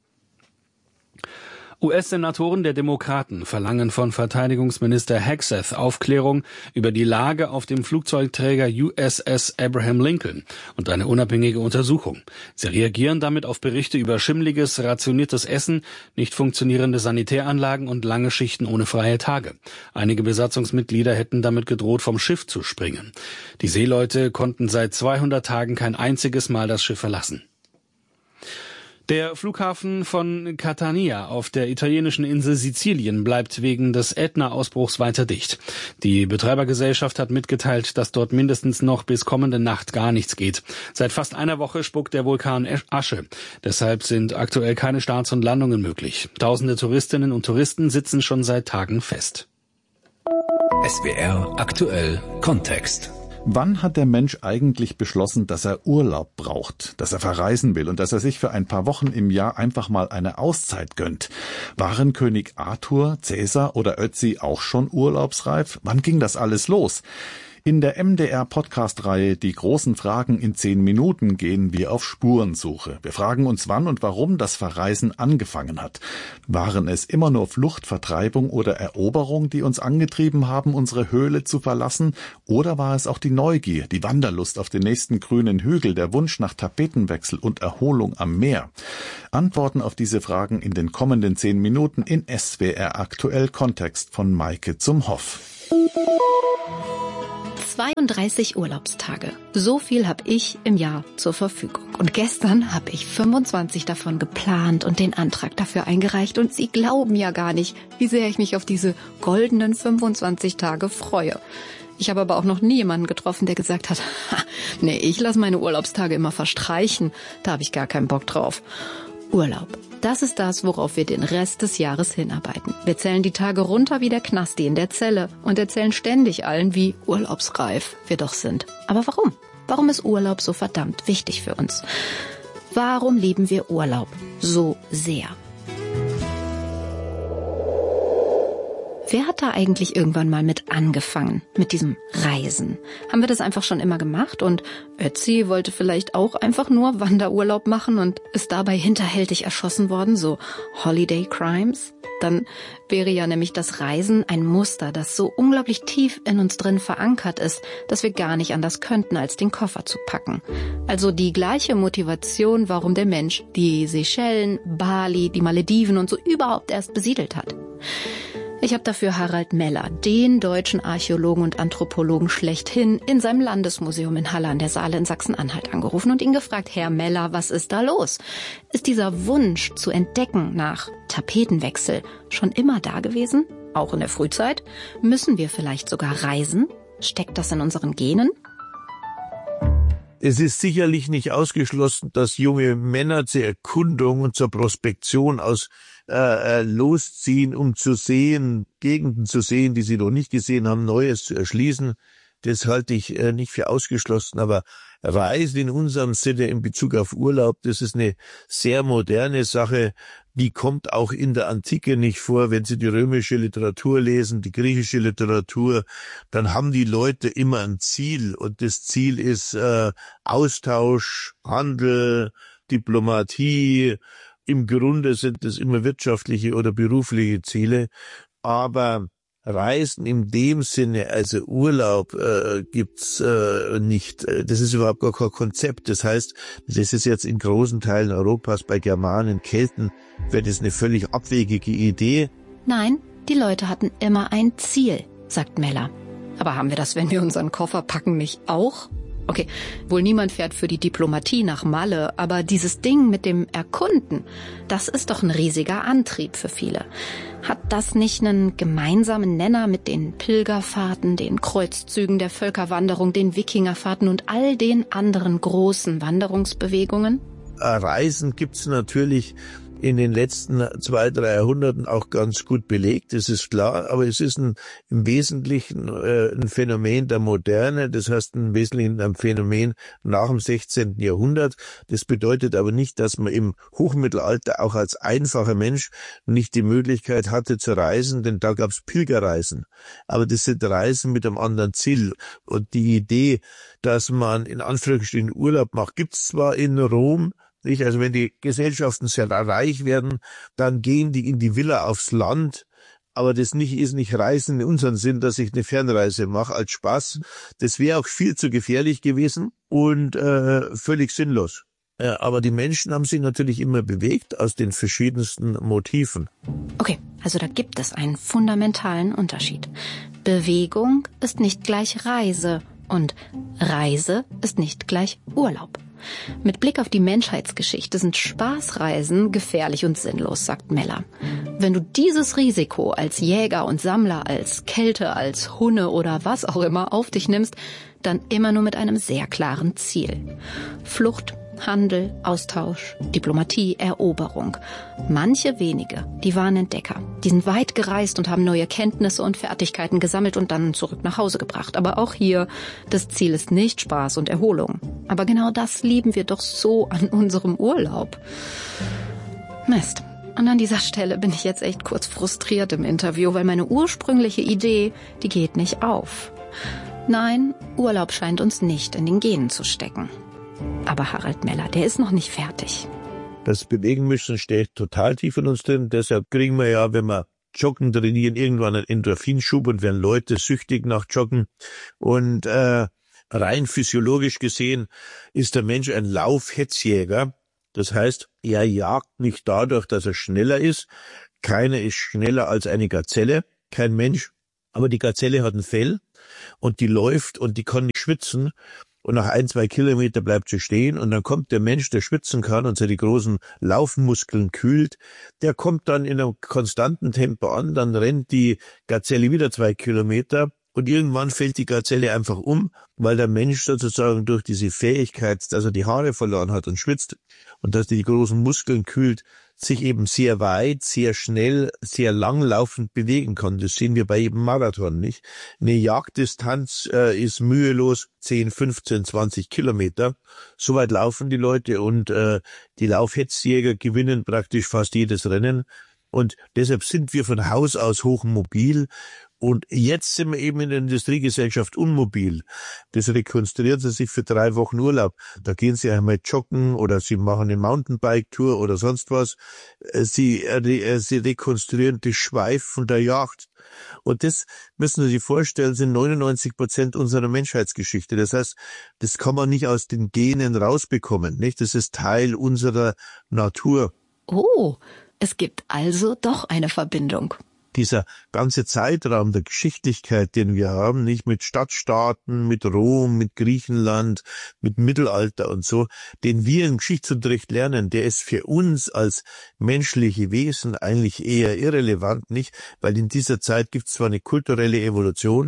U S-Senatoren der Demokraten verlangen von Verteidigungsminister Hegseth Aufklärung über die Lage auf dem Flugzeugträger U S S Abraham Lincoln und eine unabhängige Untersuchung. Sie reagieren damit auf Berichte über schimmliges, rationiertes Essen, nicht funktionierende Sanitäranlagen und lange Schichten ohne freie Tage. Einige Besatzungsmitglieder hätten damit gedroht, vom Schiff zu springen. Die Seeleute konnten seit zweihundert Tagen kein einziges Mal das Schiff verlassen. Der Flughafen von Catania auf der italienischen Insel Sizilien bleibt wegen des Ätna-Ausbruchs weiter dicht. Die Betreibergesellschaft hat mitgeteilt, dass dort mindestens noch bis kommende Nacht gar nichts geht. Seit fast einer Woche spuckt der Vulkan Asche. Deshalb sind aktuell keine Starts und Landungen möglich. Tausende Touristinnen und Touristen sitzen schon seit Tagen fest. S W R aktuell Kontext. Wann hat der Mensch eigentlich beschlossen, dass er Urlaub braucht, dass er verreisen will und dass er sich für ein paar Wochen im Jahr einfach mal eine Auszeit gönnt? Waren König Arthur, Cäsar oder Ötzi auch schon urlaubsreif? Wann ging das alles los? In der M D R-Podcast-Reihe Die großen Fragen in zehn Minuten gehen wir auf Spurensuche. Wir fragen uns, wann und warum das Verreisen angefangen hat. Waren es immer nur Flucht, Vertreibung oder Eroberung, die uns angetrieben haben, unsere Höhle zu verlassen? Oder war es auch die Neugier, die Wanderlust auf den nächsten grünen Hügel, der Wunsch nach Tapetenwechsel und Erholung am Meer? Antworten auf diese Fragen in den kommenden zehn Minuten in S W R Aktuell Kontext von Maike Zumhoff. zweiunddreißig Urlaubstage. So viel habe ich im Jahr zur Verfügung. Und gestern habe ich fünfundzwanzig davon geplant und den Antrag dafür eingereicht. Und Sie glauben ja gar nicht, wie sehr ich mich auf diese goldenen fünfundzwanzig Tage freue. Ich habe aber auch noch nie jemanden getroffen, der gesagt hat, nee, ich lasse meine Urlaubstage immer verstreichen. Da habe ich gar keinen Bock drauf. Urlaub. Das ist das, worauf wir den Rest des Jahres hinarbeiten. Wir zählen die Tage runter wie der Knasti in der Zelle und erzählen ständig allen, wie urlaubsreif wir doch sind. Aber warum? Warum ist Urlaub so verdammt wichtig für uns? Warum lieben wir Urlaub so sehr? Wer hat da eigentlich irgendwann mal mit angefangen, mit diesem Reisen? Haben wir das einfach schon immer gemacht und Ötzi wollte vielleicht auch einfach nur Wanderurlaub machen und ist dabei hinterhältig erschossen worden, so Holiday Crimes? Dann wäre ja nämlich das Reisen ein Muster, das so unglaublich tief in uns drin verankert ist, dass wir gar nicht anders könnten, als den Koffer zu packen. Also die gleiche Motivation, warum der Mensch die Seychellen, Bali, die Malediven und so überhaupt erst besiedelt hat. Ich habe dafür Harald Meller, den deutschen Archäologen und Anthropologen schlechthin, in seinem Landesmuseum in Halle an der Saale in Sachsen-Anhalt angerufen und ihn gefragt, Herr Meller, was ist da los? Ist dieser Wunsch zu entdecken nach Tapetenwechsel schon immer da gewesen? Auch in der Frühzeit? Müssen wir vielleicht sogar reisen? Steckt das in unseren Genen? Es ist sicherlich nicht ausgeschlossen, dass junge Männer zur Erkundung und zur Prospektion aus äh, losziehen, um zu sehen, Gegenden zu sehen, die sie noch nicht gesehen haben, Neues zu erschließen. Das halte ich äh, nicht für ausgeschlossen, aber Reisen in unserem Sinne in Bezug auf Urlaub, das ist eine sehr moderne Sache, die kommt auch in der Antike nicht vor. Wenn Sie die römische Literatur lesen, die griechische Literatur, dann haben die Leute immer ein Ziel und das Ziel ist äh, Austausch, Handel, Diplomatie. Im Grunde sind es immer wirtschaftliche oder berufliche Ziele, aber Reisen in dem Sinne, also Urlaub, äh, gibt's äh, nicht. Das ist überhaupt gar kein Konzept. Das heißt, das ist jetzt in großen Teilen Europas bei Germanen, Kelten, wäre das eine völlig abwegige Idee. Nein, die Leute hatten immer ein Ziel, sagt Meller. Aber haben wir das, wenn wir unseren Koffer packen, nicht auch? Okay, wohl niemand fährt für die Diplomatie nach Malle, aber dieses Ding mit dem Erkunden, das ist doch ein riesiger Antrieb für viele. Hat das nicht einen gemeinsamen Nenner mit den Pilgerfahrten, den Kreuzzügen der Völkerwanderung, den Wikingerfahrten und all den anderen großen Wanderungsbewegungen? Reisen gibt's natürlich in den letzten zwei, drei Jahrhunderten auch ganz gut belegt, das ist klar, aber es ist ein, im Wesentlichen äh, ein Phänomen der Moderne, das heißt im Wesentlichen ein Phänomen nach dem sechzehnten Jahrhundert. Das bedeutet aber nicht, dass man im Hochmittelalter auch als einfacher Mensch nicht die Möglichkeit hatte zu reisen, denn da gab's Pilgerreisen. Aber das sind Reisen mit einem anderen Ziel. Und die Idee, dass man in Anführungsstrichen Urlaub macht, gibt's zwar in Rom, nicht? Also wenn die Gesellschaften sehr reich werden, dann gehen die in die Villa aufs Land, aber das nicht ist nicht Reisen in unserem Sinn, dass ich eine Fernreise mache als Spaß. Das wäre auch viel zu gefährlich gewesen und äh, völlig sinnlos. Äh, aber die Menschen haben sich natürlich immer bewegt aus den verschiedensten Motiven. Okay, also da gibt es einen fundamentalen Unterschied. Bewegung ist nicht gleich Reise und Reise ist nicht gleich Urlaub. Mit Blick auf die Menschheitsgeschichte sind Spaßreisen gefährlich und sinnlos, sagt Meller. Wenn du dieses Risiko als Jäger und Sammler, als Kälte, als Hunne oder was auch immer auf dich nimmst, dann immer nur mit einem sehr klaren Ziel. Flucht, Handel, Austausch, Diplomatie, Eroberung. Manche wenige, die waren Entdecker. Die sind weit gereist und haben neue Kenntnisse und Fertigkeiten gesammelt und dann zurück nach Hause gebracht. Aber auch hier, das Ziel ist nicht Spaß und Erholung. Aber genau das lieben wir doch so an unserem Urlaub. Mist. Und an dieser Stelle bin ich jetzt echt kurz frustriert im Interview, weil meine ursprüngliche Idee, die geht nicht auf. Nein, Urlaub scheint uns nicht in den Genen zu stecken. Aber Harald Meller, der ist noch nicht fertig. Das Bewegen müssen steckt total tief in uns drin. Deshalb kriegen wir ja, wenn wir Joggen trainieren, irgendwann einen Endorphinschub und werden Leute süchtig nach Joggen. Und äh, rein physiologisch gesehen ist der Mensch ein Laufhetzjäger. Das heißt, er jagt nicht dadurch, dass er schneller ist. Keiner ist schneller als eine Gazelle, kein Mensch. Aber die Gazelle hat ein Fell und die läuft und die kann nicht schwitzen. Und nach ein, zwei Kilometer bleibt sie stehen und dann kommt der Mensch, der schwitzen kann und seine großen Laufmuskeln kühlt, der kommt dann in einem konstanten Tempo an, dann rennt die Gazelle wieder zwei Kilometer und irgendwann fällt die Gazelle einfach um, weil der Mensch sozusagen durch diese Fähigkeit, dass er die Haare verloren hat und schwitzt und dass er die großen Muskeln kühlt, sich eben sehr weit, sehr schnell, sehr langlaufend bewegen kann. Das sehen wir bei jedem Marathon, nicht? Eine Jagddistanz äh, ist mühelos zehn, fünfzehn, zwanzig Kilometer. So weit laufen die Leute und äh, die Laufhetzjäger gewinnen praktisch fast jedes Rennen. Und deshalb sind wir von Haus aus hochmobil. Und jetzt sind wir eben in der Industriegesellschaft unmobil. Das rekonstruiert sie sich für drei Wochen Urlaub. Da gehen sie einmal joggen oder sie machen eine Mountainbike-Tour oder sonst was. Sie, äh, sie rekonstruieren das Schweifen der Jagd. Und das müssen Sie sich vorstellen, sind neunundneunzig Prozent unserer Menschheitsgeschichte. Das heißt, das kann man nicht aus den Genen rausbekommen, nicht? Das ist Teil unserer Natur. Oh, es gibt also doch eine Verbindung. Dieser ganze Zeitraum der Geschichtlichkeit, den wir haben, nicht mit Stadtstaaten, mit Rom, mit Griechenland, mit Mittelalter und so, den wir im Geschichtsunterricht lernen, der ist für uns als menschliche Wesen eigentlich eher irrelevant, nicht? Weil in dieser Zeit gibt es zwar eine kulturelle Evolution,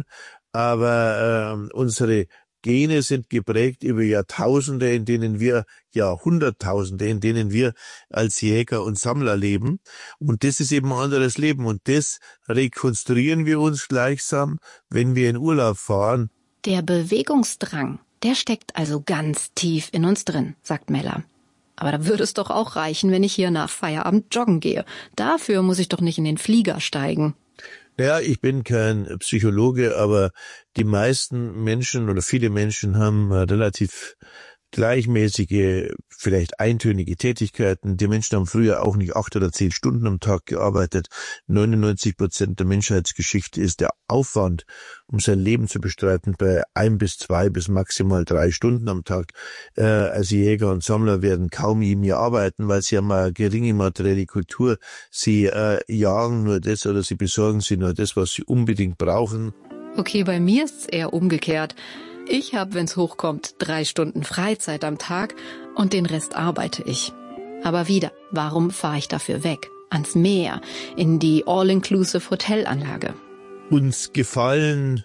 aber äh, unsere Gene sind geprägt über Jahrtausende, in denen wir, Jahrhunderttausende, in denen wir als Jäger und Sammler leben. Und das ist eben ein anderes Leben. Und das rekonstruieren wir uns gleichsam, wenn wir in Urlaub fahren. Der Bewegungsdrang, der steckt also ganz tief in uns drin, sagt Meller. Aber da würde es doch auch reichen, wenn ich hier nach Feierabend joggen gehe. Dafür muss ich doch nicht in den Flieger steigen. Ja, ich bin kein Psychologe, aber die meisten Menschen oder viele Menschen haben relativ gleichmäßige, vielleicht eintönige Tätigkeiten. Die Menschen haben früher auch nicht acht oder zehn Stunden am Tag gearbeitet. neunundneunzig Prozent der Menschheitsgeschichte ist der Aufwand, um sein Leben zu bestreiten, bei ein bis zwei bis maximal drei Stunden am Tag. Äh, also Jäger und Sammler werden kaum je mehr arbeiten, weil sie haben eine geringe materielle Kultur. Sie äh, jagen nur das oder sie besorgen sich nur das, was sie unbedingt brauchen. Okay, bei mir ist's eher umgekehrt. Ich habe, wenn's hochkommt, drei Stunden Freizeit am Tag und den Rest arbeite ich. Aber wieder, warum fahre ich dafür weg? Ans Meer, in die All-Inclusive Hotelanlage. Uns gefallen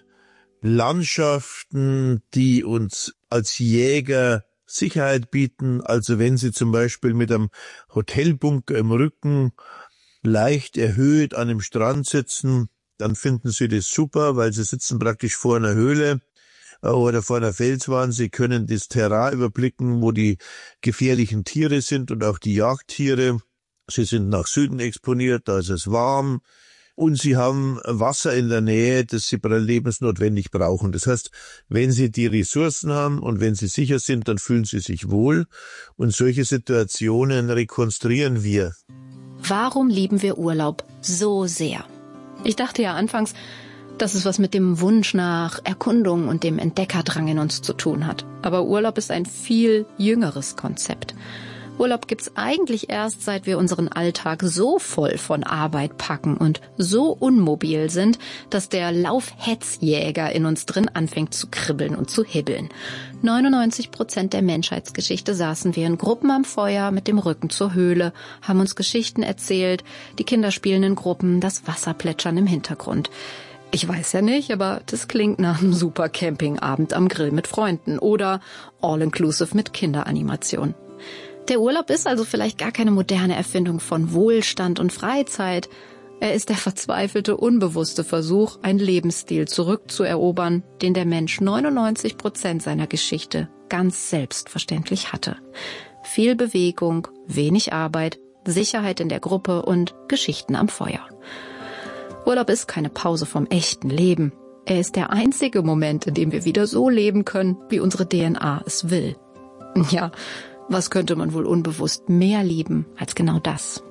Landschaften, die uns als Jäger Sicherheit bieten. Also wenn Sie zum Beispiel mit einem Hotelbunker im Rücken leicht erhöht an einem Strand sitzen, dann finden Sie das super, weil Sie sitzen praktisch vor einer Höhle oder vor einer Felswand. Sie können das Terrain überblicken, wo die gefährlichen Tiere sind und auch die Jagdtiere. Sie sind nach Süden exponiert, da ist es warm. Und Sie haben Wasser in der Nähe, das Sie lebensnotwendig brauchen. Das heißt, wenn Sie die Ressourcen haben und wenn Sie sicher sind, dann fühlen Sie sich wohl. Und solche Situationen rekonstruieren wir. Warum lieben wir Urlaub so sehr? Ich dachte ja anfangs, dass es was mit dem Wunsch nach Erkundung und dem Entdeckerdrang in uns zu tun hat. Aber Urlaub ist ein viel jüngeres Konzept. Urlaub gibt's eigentlich erst, seit wir unseren Alltag so voll von Arbeit packen und so unmobil sind, dass der Laufhetzjäger in uns drin anfängt zu kribbeln und zu hibbeln. neunundneunzig Prozent der Menschheitsgeschichte saßen wir in Gruppen am Feuer mit dem Rücken zur Höhle, haben uns Geschichten erzählt, die Kinder spielen in Gruppen, das Wasser plätschern im Hintergrund. Ich weiß ja nicht, aber das klingt nach einem super Campingabend am Grill mit Freunden oder All-Inclusive mit Kinderanimation. Der Urlaub ist also vielleicht gar keine moderne Erfindung von Wohlstand und Freizeit. Er ist der verzweifelte, unbewusste Versuch, einen Lebensstil zurückzuerobern, den der Mensch neunundneunzig Prozent seiner Geschichte ganz selbstverständlich hatte. Viel Bewegung, wenig Arbeit, Sicherheit in der Gruppe und Geschichten am Feuer. Urlaub ist keine Pause vom echten Leben. Er ist der einzige Moment, in dem wir wieder so leben können, wie unsere D N A es will. Ja, was könnte man wohl unbewusst mehr lieben als genau das?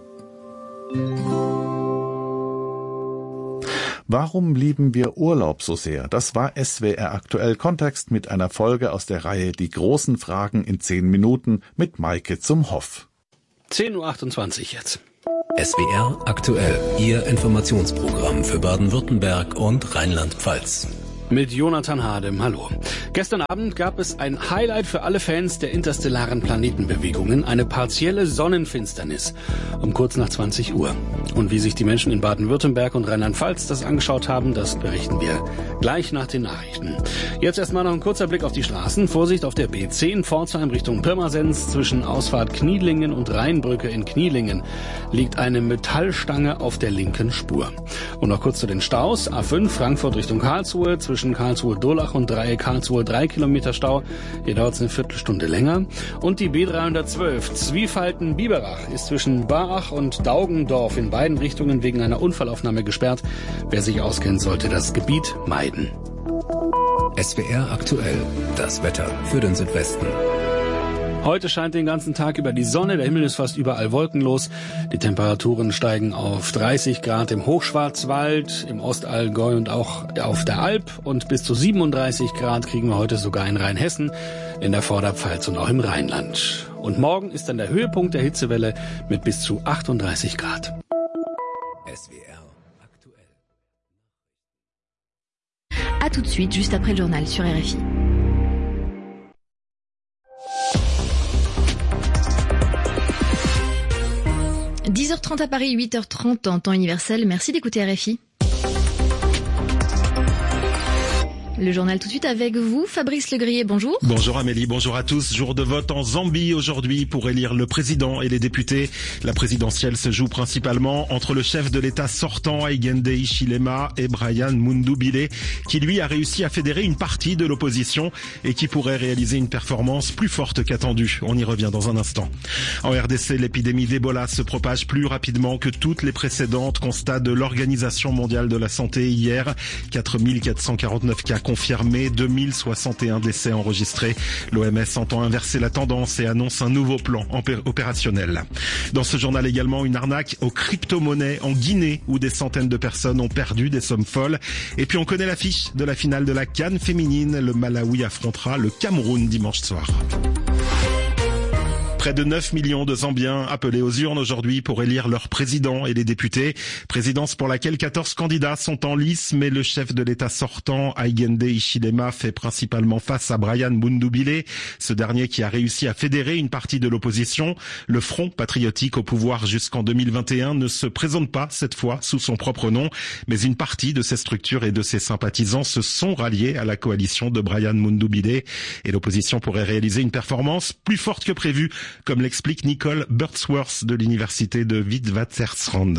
Warum lieben wir Urlaub so sehr? Das war S W R aktuell Kontext mit einer Folge aus der Reihe Die großen Fragen in zehn Minuten mit Maike zum Hoff. zehn Uhr achtundzwanzig jetzt. S W R aktuell, Ihr Informationsprogramm für Baden-Württemberg und Rheinland-Pfalz. Mit Jonathan Hadem, hallo. Gestern Abend gab es ein Highlight für alle Fans der interstellaren Planetenbewegungen, eine partielle Sonnenfinsternis um kurz nach zwanzig Uhr. Und wie sich die Menschen in Baden-Württemberg und Rheinland-Pfalz das angeschaut haben, das berichten wir gleich nach den Nachrichten. Jetzt erstmal noch ein kurzer Blick auf die Straßen. Vorsicht auf der B zehn Pforzheim Richtung Pirmasens zwischen Ausfahrt Knielingen und Rheinbrücke in Knielingen liegt eine Metallstange auf der linken Spur. Und noch kurz zu den Staus. A fünf Frankfurt Richtung Karlsruhe zwischen Zwischen Karlsruhe-Durlach und Dreieck Karlsruhe drei Kilometer Stau. Hier dauert es eine Viertelstunde länger. Und die B dreihundertzwölf Zwiefalten-Biberach ist zwischen Barach und Daugendorf in beiden Richtungen wegen einer Unfallaufnahme gesperrt. Wer sich auskennt, sollte das Gebiet meiden. S W R aktuell, das Wetter für den Südwesten. Heute scheint den ganzen Tag über die Sonne, der Himmel ist fast überall wolkenlos. Die Temperaturen steigen auf dreißig Grad im Hochschwarzwald, im Ostallgäu und auch auf der Alp. Und bis zu siebenunddreißig Grad kriegen wir heute sogar in Rheinhessen, in der Vorderpfalz und auch im Rheinland. Und morgen ist dann der Höhepunkt der Hitzewelle mit bis zu achtunddreißig Grad. S W R aktuell. À tout de suite, juste après le journal sur R F I. dix heures trente à Paris, huit heures trente en temps universel. Merci d'écouter R F I. Le journal tout de suite avec vous, Fabrice Legrier, bonjour. Bonjour Amélie, bonjour à tous. Jour de vote en Zambie aujourd'hui pour élire le président et les députés. La présidentielle se joue principalement entre le chef de l'État sortant, Hakainde Hichilema, et Brian Mundubile, qui lui a réussi à fédérer une partie de l'opposition et qui pourrait réaliser une performance plus forte qu'attendue. On y revient dans un instant. En R D C, l'épidémie d'Ebola se propage plus rapidement que toutes les précédentes, constat de l'Organisation mondiale de la santé hier. quatre mille quatre cent quarante-neuf cas confirmés, deux mille soixante et un décès enregistrés. L'O M S entend inverser la tendance et annonce un nouveau plan opérationnel. Dans ce journal également, une arnaque aux crypto-monnaies en Guinée où des centaines de personnes ont perdu des sommes folles. Et puis on connaît l'affiche de la finale de la CAN féminine. Le Malawi affrontera le Cameroun dimanche soir. Près de neuf millions de Zambiens appelés aux urnes aujourd'hui pour élire leur président et les députés. Présidence pour laquelle quatorze candidats sont en lice, mais le chef de l'État sortant, Hakainde Hichilema, fait principalement face à Brian Mundubile, ce dernier qui a réussi à fédérer une partie de l'opposition. Le Front patriotique au pouvoir jusqu'en deux mille vingt et un ne se présente pas cette fois sous son propre nom, mais une partie de ses structures et de ses sympathisants se sont ralliés à la coalition de Brian Mundubile et l'opposition pourrait réaliser une performance plus forte que prévue, comme l'explique Nicole Birdsworth de l'université de Witwatersrand.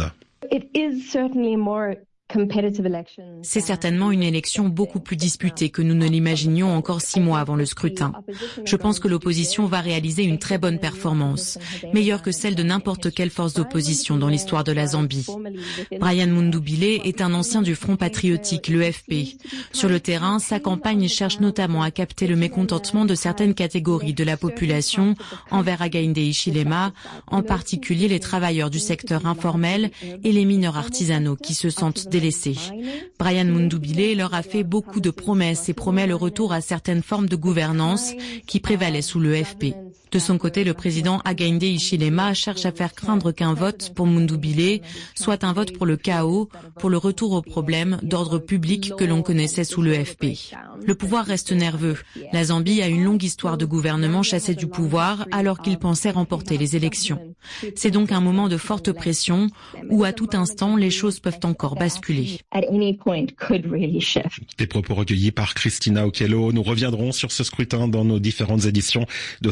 C'est certainement une élection beaucoup plus disputée que nous ne l'imaginions encore six mois avant le scrutin. Je pense que l'opposition va réaliser une très bonne performance, meilleure que celle de n'importe quelle force d'opposition dans l'histoire de la Zambie. Brian Mundubile est un ancien du Front patriotique, le F P. Sur le terrain, sa campagne cherche notamment à capter le mécontentement de certaines catégories de la population envers Hakainde Hichilema, en particulier les travailleurs du secteur informel et les mineurs artisanaux qui se sentent délaissés. Brian Mundubile leur a fait beaucoup de promesses et promet le retour à certaines formes de gouvernance qui prévalaient sous le F P. De son côté, le président Hakainde Hichilema cherche à faire craindre qu'un vote pour Mundubile soit un vote pour le chaos, pour le retour aux problèmes d'ordre public que l'on connaissait sous le F P. Le pouvoir reste nerveux. La Zambie a une longue histoire de gouvernement chassé du pouvoir alors qu'il pensait remporter les élections. C'est donc un moment de forte pression où à tout instant les choses peuvent encore basculer. Des propos recueillis par Christina Okello. Nous reviendrons sur ce scrutin dans nos différentes éditions. Dossier que vous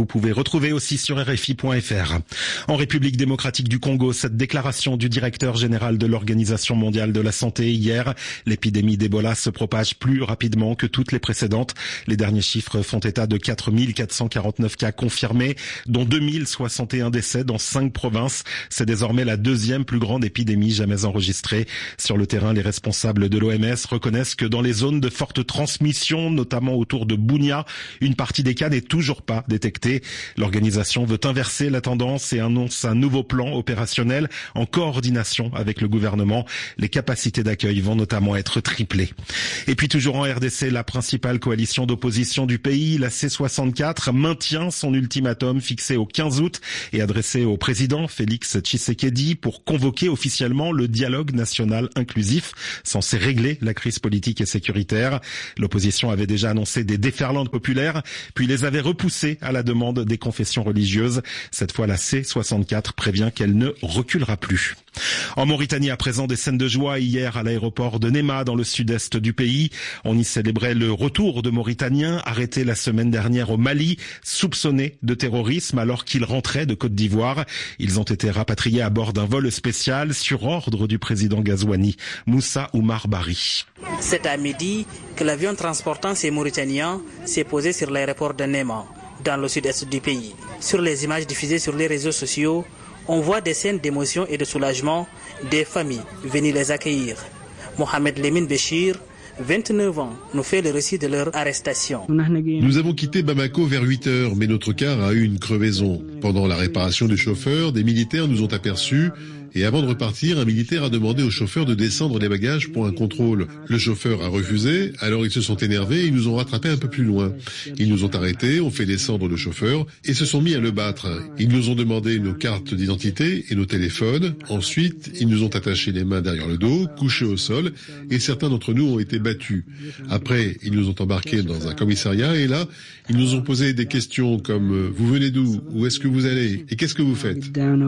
pouvez retrouver aussi sur R F I point F R. En République démocratique du Congo, cette déclaration du directeur général de l'Organisation mondiale de la santé hier, l'épidémie d'Ebola se propage plus rapidement que toutes les précédentes. Les derniers chiffres font état de quatre mille quatre cent quarante-neuf cas confirmés, dont deux mille soixante et un décès dans cinq provinces. C'est désormais la deuxième plus grande épidémie jamais enregistrée. Sur le terrain, les responsables de l'O M S reconnaissent que dans les zones de forte transmission, notamment autour de Bunia, une partie des cas n'est toujours pas détectée. L'organisation veut inverser la tendance et annonce un nouveau plan opérationnel en coordination avec le gouvernement. Les capacités d'accueil vont notamment être triplées. Et puis toujours en R D C, la principale coalition d'opposition du pays, la C soixante-quatre, maintient son ultimatum fixé au quinze août et adressé au président Félix Tshisekedi pour convoquer officiellement le dialogue national inclusif, censé régler la crise politique et sécuritaire. L'opposition avait déjà annoncé des déferlantes populaires, puis les avait repoussées à la demande des confessions religieuses. Cette fois, la C soixante-quatre prévient qu'elle ne reculera plus. En Mauritanie, à présent, des scènes de joie hier à l'aéroport de Néma, dans le sud-est du pays. On y célébrait le retour de Mauritaniens arrêtés la semaine dernière au Mali, soupçonnés de terrorisme alors qu'ils rentraient de Côte d'Ivoire. Ils ont été rapatriés à bord d'un vol spécial sur ordre du président Ghazouani. Moussa Oumar Bari. C'est à midi que l'avion transportant ces Mauritaniens s'est posé sur l'aéroport de Néma, dans le sud-est du pays. Sur les images diffusées sur les réseaux sociaux, on voit des scènes d'émotion et de soulagement des familles venues les accueillir. Mohamed Lemine Béchir, vingt-neuf ans, nous fait le récit de leur arrestation. Nous avons quitté Bamako vers huit heures, mais notre car a eu une crevaison. Pendant la réparation du chauffeur, des militaires nous ont aperçus. Et avant de repartir, un militaire a demandé au chauffeur de descendre les bagages pour un contrôle. Le chauffeur a refusé, alors ils se sont énervés et ils nous ont rattrapés un peu plus loin. Ils nous ont arrêtés, ont fait descendre le chauffeur et se sont mis à le battre. Ils nous ont demandé nos cartes d'identité et nos téléphones. Ensuite, ils nous ont attaché les mains derrière le dos, couchés au sol, et certains d'entre nous ont été battus. Après, ils nous ont embarqués dans un commissariat et là, ils nous ont posé des questions comme « Vous venez d'où ? Où est-ce que vous allez ? Et qu'est-ce que vous faites ?»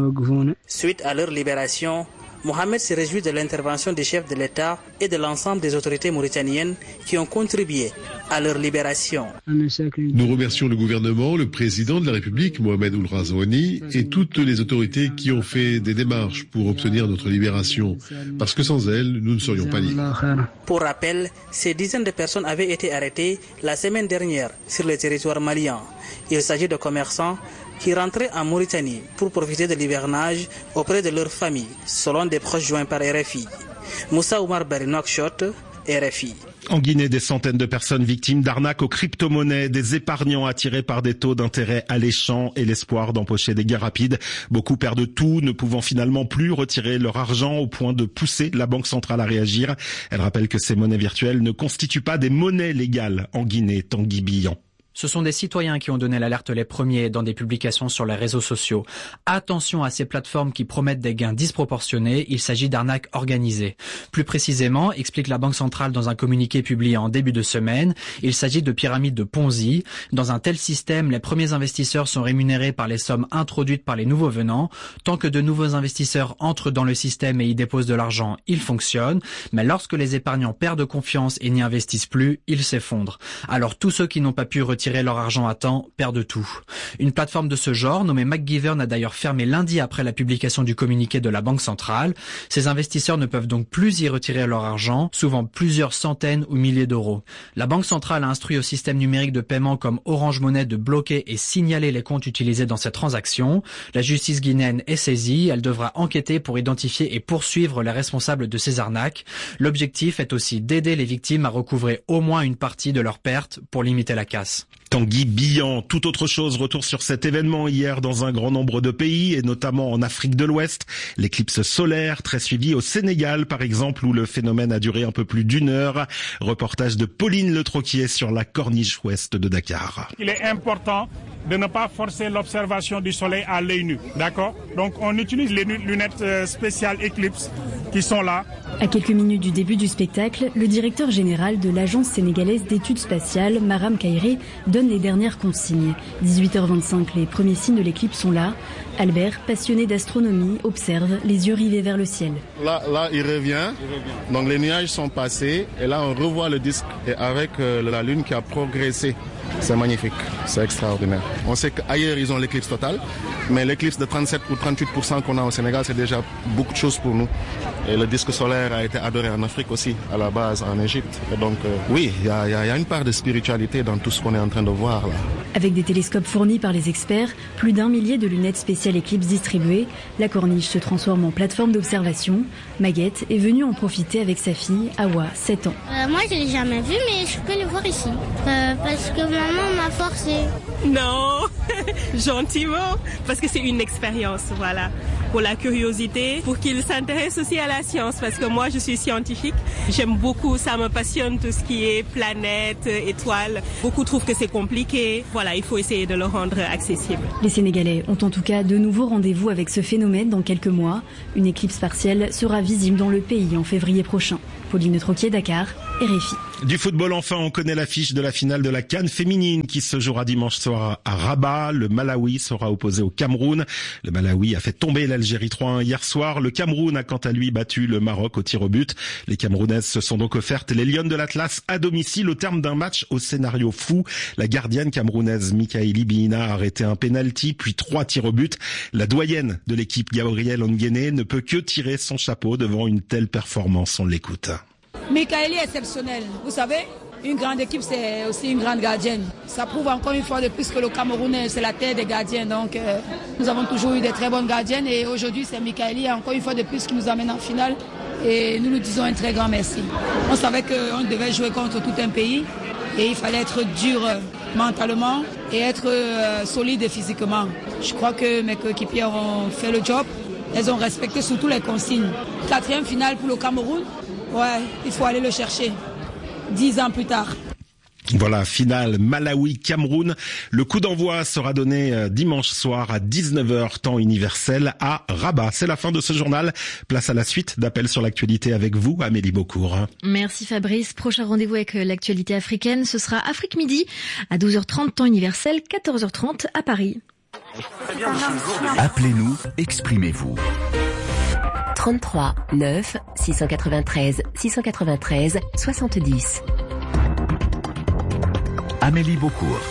Suite à leur libération, Mohamed se réjouit de l'intervention des chefs de l'État et de l'ensemble des autorités mauritaniennes qui ont contribué à leur libération. Nous remercions le gouvernement, le président de la République, Mohamed Ould Ghazouani, et toutes les autorités qui ont fait des démarches pour obtenir notre libération, parce que sans elles, nous ne serions pas libres. Pour rappel, ces dizaines de personnes avaient été arrêtées la semaine dernière sur le territoire malien. Il s'agit de commerçants qui rentraient en Mauritanie pour profiter de l'hivernage auprès de leur famille, selon des proches joints par R F I. Moussa Oumar Bari Nouakchott, R F I. En Guinée, des centaines de personnes victimes d'arnaques aux crypto-monnaies, des épargnants attirés par des taux d'intérêt alléchants et l'espoir d'empocher des gains rapides. Beaucoup perdent tout, ne pouvant finalement plus retirer leur argent au point de pousser la Banque centrale à réagir. Elle rappelle que ces monnaies virtuelles ne constituent pas des monnaies légales en Guinée, Tanguy Billon. Ce sont des citoyens qui ont donné l'alerte les premiers dans des publications sur les réseaux sociaux. Attention à ces plateformes qui promettent des gains disproportionnés, il s'agit d'arnaques organisées. Plus précisément, explique la Banque centrale dans un communiqué publié en début de semaine, il s'agit de pyramides de Ponzi. Dans un tel système, les premiers investisseurs sont rémunérés par les sommes introduites par les nouveaux venants. Tant que de nouveaux investisseurs entrent dans le système et y déposent de l'argent, il fonctionne. Mais lorsque les épargnants perdent confiance et n'y investissent plus, ils s'effondrent. Alors tous ceux qui n'ont pas pu retirer leur argent à temps perdent tout. Une plateforme de ce genre, nommée McGivern, a d'ailleurs fermé lundi après la publication du communiqué de la Banque centrale. Ces investisseurs ne peuvent donc plus y retirer leur argent, souvent plusieurs centaines ou milliers d'euros. La Banque centrale a instruit au système numérique de paiement comme Orange Money de bloquer et signaler les comptes utilisés dans cette transaction. La justice guinéenne est saisie, elle devra enquêter pour identifier et poursuivre les responsables de ces arnaques. L'objectif est aussi d'aider les victimes à recouvrer au moins une partie de leurs pertes pour limiter la casse. Tanguy Billon, tout autre chose, retour sur cet événement hier dans un grand nombre de pays et notamment en Afrique de l'Ouest. L'éclipse solaire, très suivie au Sénégal par exemple, où le phénomène a duré un peu plus d'une heure. Reportage de Pauline Le Troquier sur la corniche ouest de Dakar. Il est important de ne pas forcer l'observation du soleil à l'œil nu, d'accord? Donc on utilise les lunettes spéciales Eclipse qui sont là. À quelques minutes du début du spectacle, le directeur général de l'Agence sénégalaise d'études spatiales, Maram Kairé, donne les dernières consignes. dix-huit heures vingt-cinq, les premiers signes de l'éclipse sont là. Albert, passionné d'astronomie, observe, les yeux rivés vers le ciel. Là, là, il revient. Donc les nuages sont passés et là on revoit le disque et avec euh, la Lune qui a progressé. c'est magnifique, c'est extraordinaire. On sait qu'ailleurs, ils ont l'éclipse totale, mais l'éclipse de trente-sept ou trente-huit pour cent qu'on a au Sénégal, c'est déjà beaucoup de choses pour nous. Et le disque solaire a été adoré en Afrique aussi, à la base en Égypte. Et donc, euh, oui, il y a, y a une part de spiritualité dans tout ce qu'on est en train de voir là. Avec des télescopes fournis par les experts, plus d'un millier de lunettes spéciales éclipse distribuées, la corniche se transforme en plateforme d'observation. Maguette est venue en profiter avec sa fille, Awa, sept ans. Euh, moi, je ne l'ai jamais vu, mais je peux le voir ici. Euh, parce que maman m'a forcé. Non, gentiment, parce que c'est une expérience, voilà. Pour la curiosité, pour qu'ils s'intéressent aussi à la science, parce que moi, je suis scientifique. J'aime beaucoup, ça me passionne tout ce qui est planètes, étoiles. Beaucoup trouvent que c'est compliqué. Voilà, il faut essayer de le rendre accessible. Les Sénégalais ont en tout cas de nouveaux rendez-vous avec ce phénomène dans quelques mois. Une éclipse partielle sera visible dans le pays en février prochain. Pauline Troquier, Dakar, R F I. Du football enfin, on connaît l'affiche de la finale de la CAN féminine qui se jouera dimanche soir à Rabat. Le Malawi sera opposé au Cameroun. Le Malawi a fait tomber l'Algérie trois un hier soir. Le Cameroun a quant à lui battu le Maroc au tir au but. Les Camerounaises se sont donc offertes les Lionnes de l'Atlas à domicile au terme d'un match au scénario fou. La gardienne camerounaise Mikaeli Biina a arrêté un penalty puis trois tirs au but. La doyenne de l'équipe Gabrielle Onguéné ne peut que tirer son chapeau devant une telle performance. On l'écoute. Mikaeli est exceptionnel. Vous savez, une grande équipe, c'est aussi une grande gardienne. Ça prouve encore une fois de plus que le Cameroun, c'est la terre des gardiens. Donc, euh, nous avons toujours eu des très bonnes gardiennes et aujourd'hui, c'est Mikaeli, encore une fois de plus, qui nous amène en finale. Et nous nous disons un très grand merci. On savait qu'on devait jouer contre tout un pays et il fallait être dur mentalement et être euh, solide physiquement. Je crois que mes coéquipiers ont fait le job. Elles ont respecté surtout les consignes. Quatrième finale pour le Cameroun. Ouais, il faut aller le chercher. Dix ans plus tard. Voilà, finale Malawi-Cameroun. Le coup d'envoi sera donné dimanche soir à dix-neuf heures, temps universel, à Rabat. C'est la fin de ce journal. Place à la suite d'Appel sur l'actualité avec vous, Amélie Beaucourt. Merci Fabrice. Prochain rendez-vous avec l'actualité africaine, ce sera Afrique Midi à douze heures trente, temps universel, quatorze heures trente à Paris. Appelez-nous, exprimez-vous. trente-trois neuf six cent quatre-vingt-treize six cent quatre-vingt-treize soixante-dix. Amélie Beaucourt.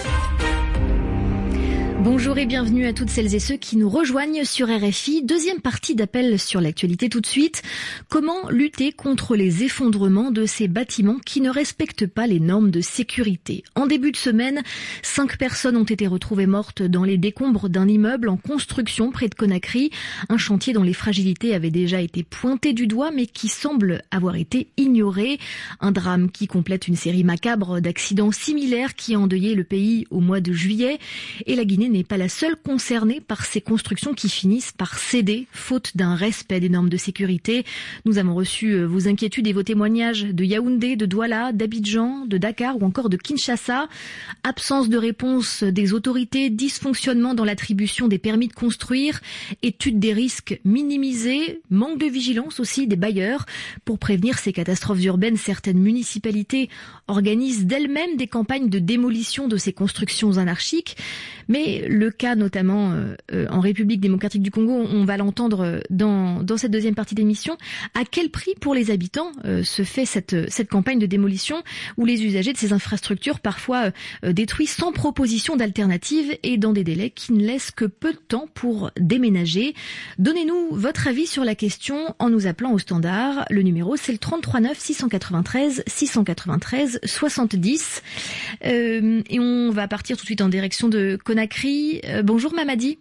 Bonjour et bienvenue à toutes celles et ceux qui nous rejoignent sur R F I. Deuxième partie d'Appel sur l'actualité tout de suite. Comment lutter contre les effondrements de ces bâtiments qui ne respectent pas les normes de sécurité? En début de semaine, cinq personnes ont été retrouvées mortes dans les décombres d'un immeuble en construction près de Conakry. Un chantier dont les fragilités avaient déjà été pointées du doigt mais qui semble avoir été ignoré. Un drame qui complète une série macabre d'accidents similaires qui a endeuillé le pays au mois de juillet. Et la Guinée n'est pas la seule concernée par ces constructions qui finissent par céder, faute d'un respect des normes de sécurité. Nous avons reçu vos inquiétudes et vos témoignages de Yaoundé, de Douala, d'Abidjan, de Dakar ou encore de Kinshasa. Absence de réponse des autorités, dysfonctionnement dans l'attribution des permis de construire, étude des risques minimisée, manque de vigilance aussi des bailleurs. Pour prévenir ces catastrophes urbaines, certaines municipalités organisent d'elles-mêmes des campagnes de démolition de ces constructions anarchiques. Mais le cas notamment euh, en République démocratique du Congo, on va l'entendre dans, dans cette deuxième partie d'émission. À quel prix pour les habitants euh, se fait cette, cette campagne de démolition où les usagers de ces infrastructures parfois euh, détruits sans proposition d'alternative et dans des délais qui ne laissent que peu de temps pour déménager? Donnez-nous votre avis sur la question en nous appelant au standard. Le numéro c'est le trente-trois neuf six cent quatre-vingt-treize six cent quatre-vingt-treize soixante-dix. Euh, et on va partir tout de suite en direction de Conakry. Euh, bonjour Mamadi.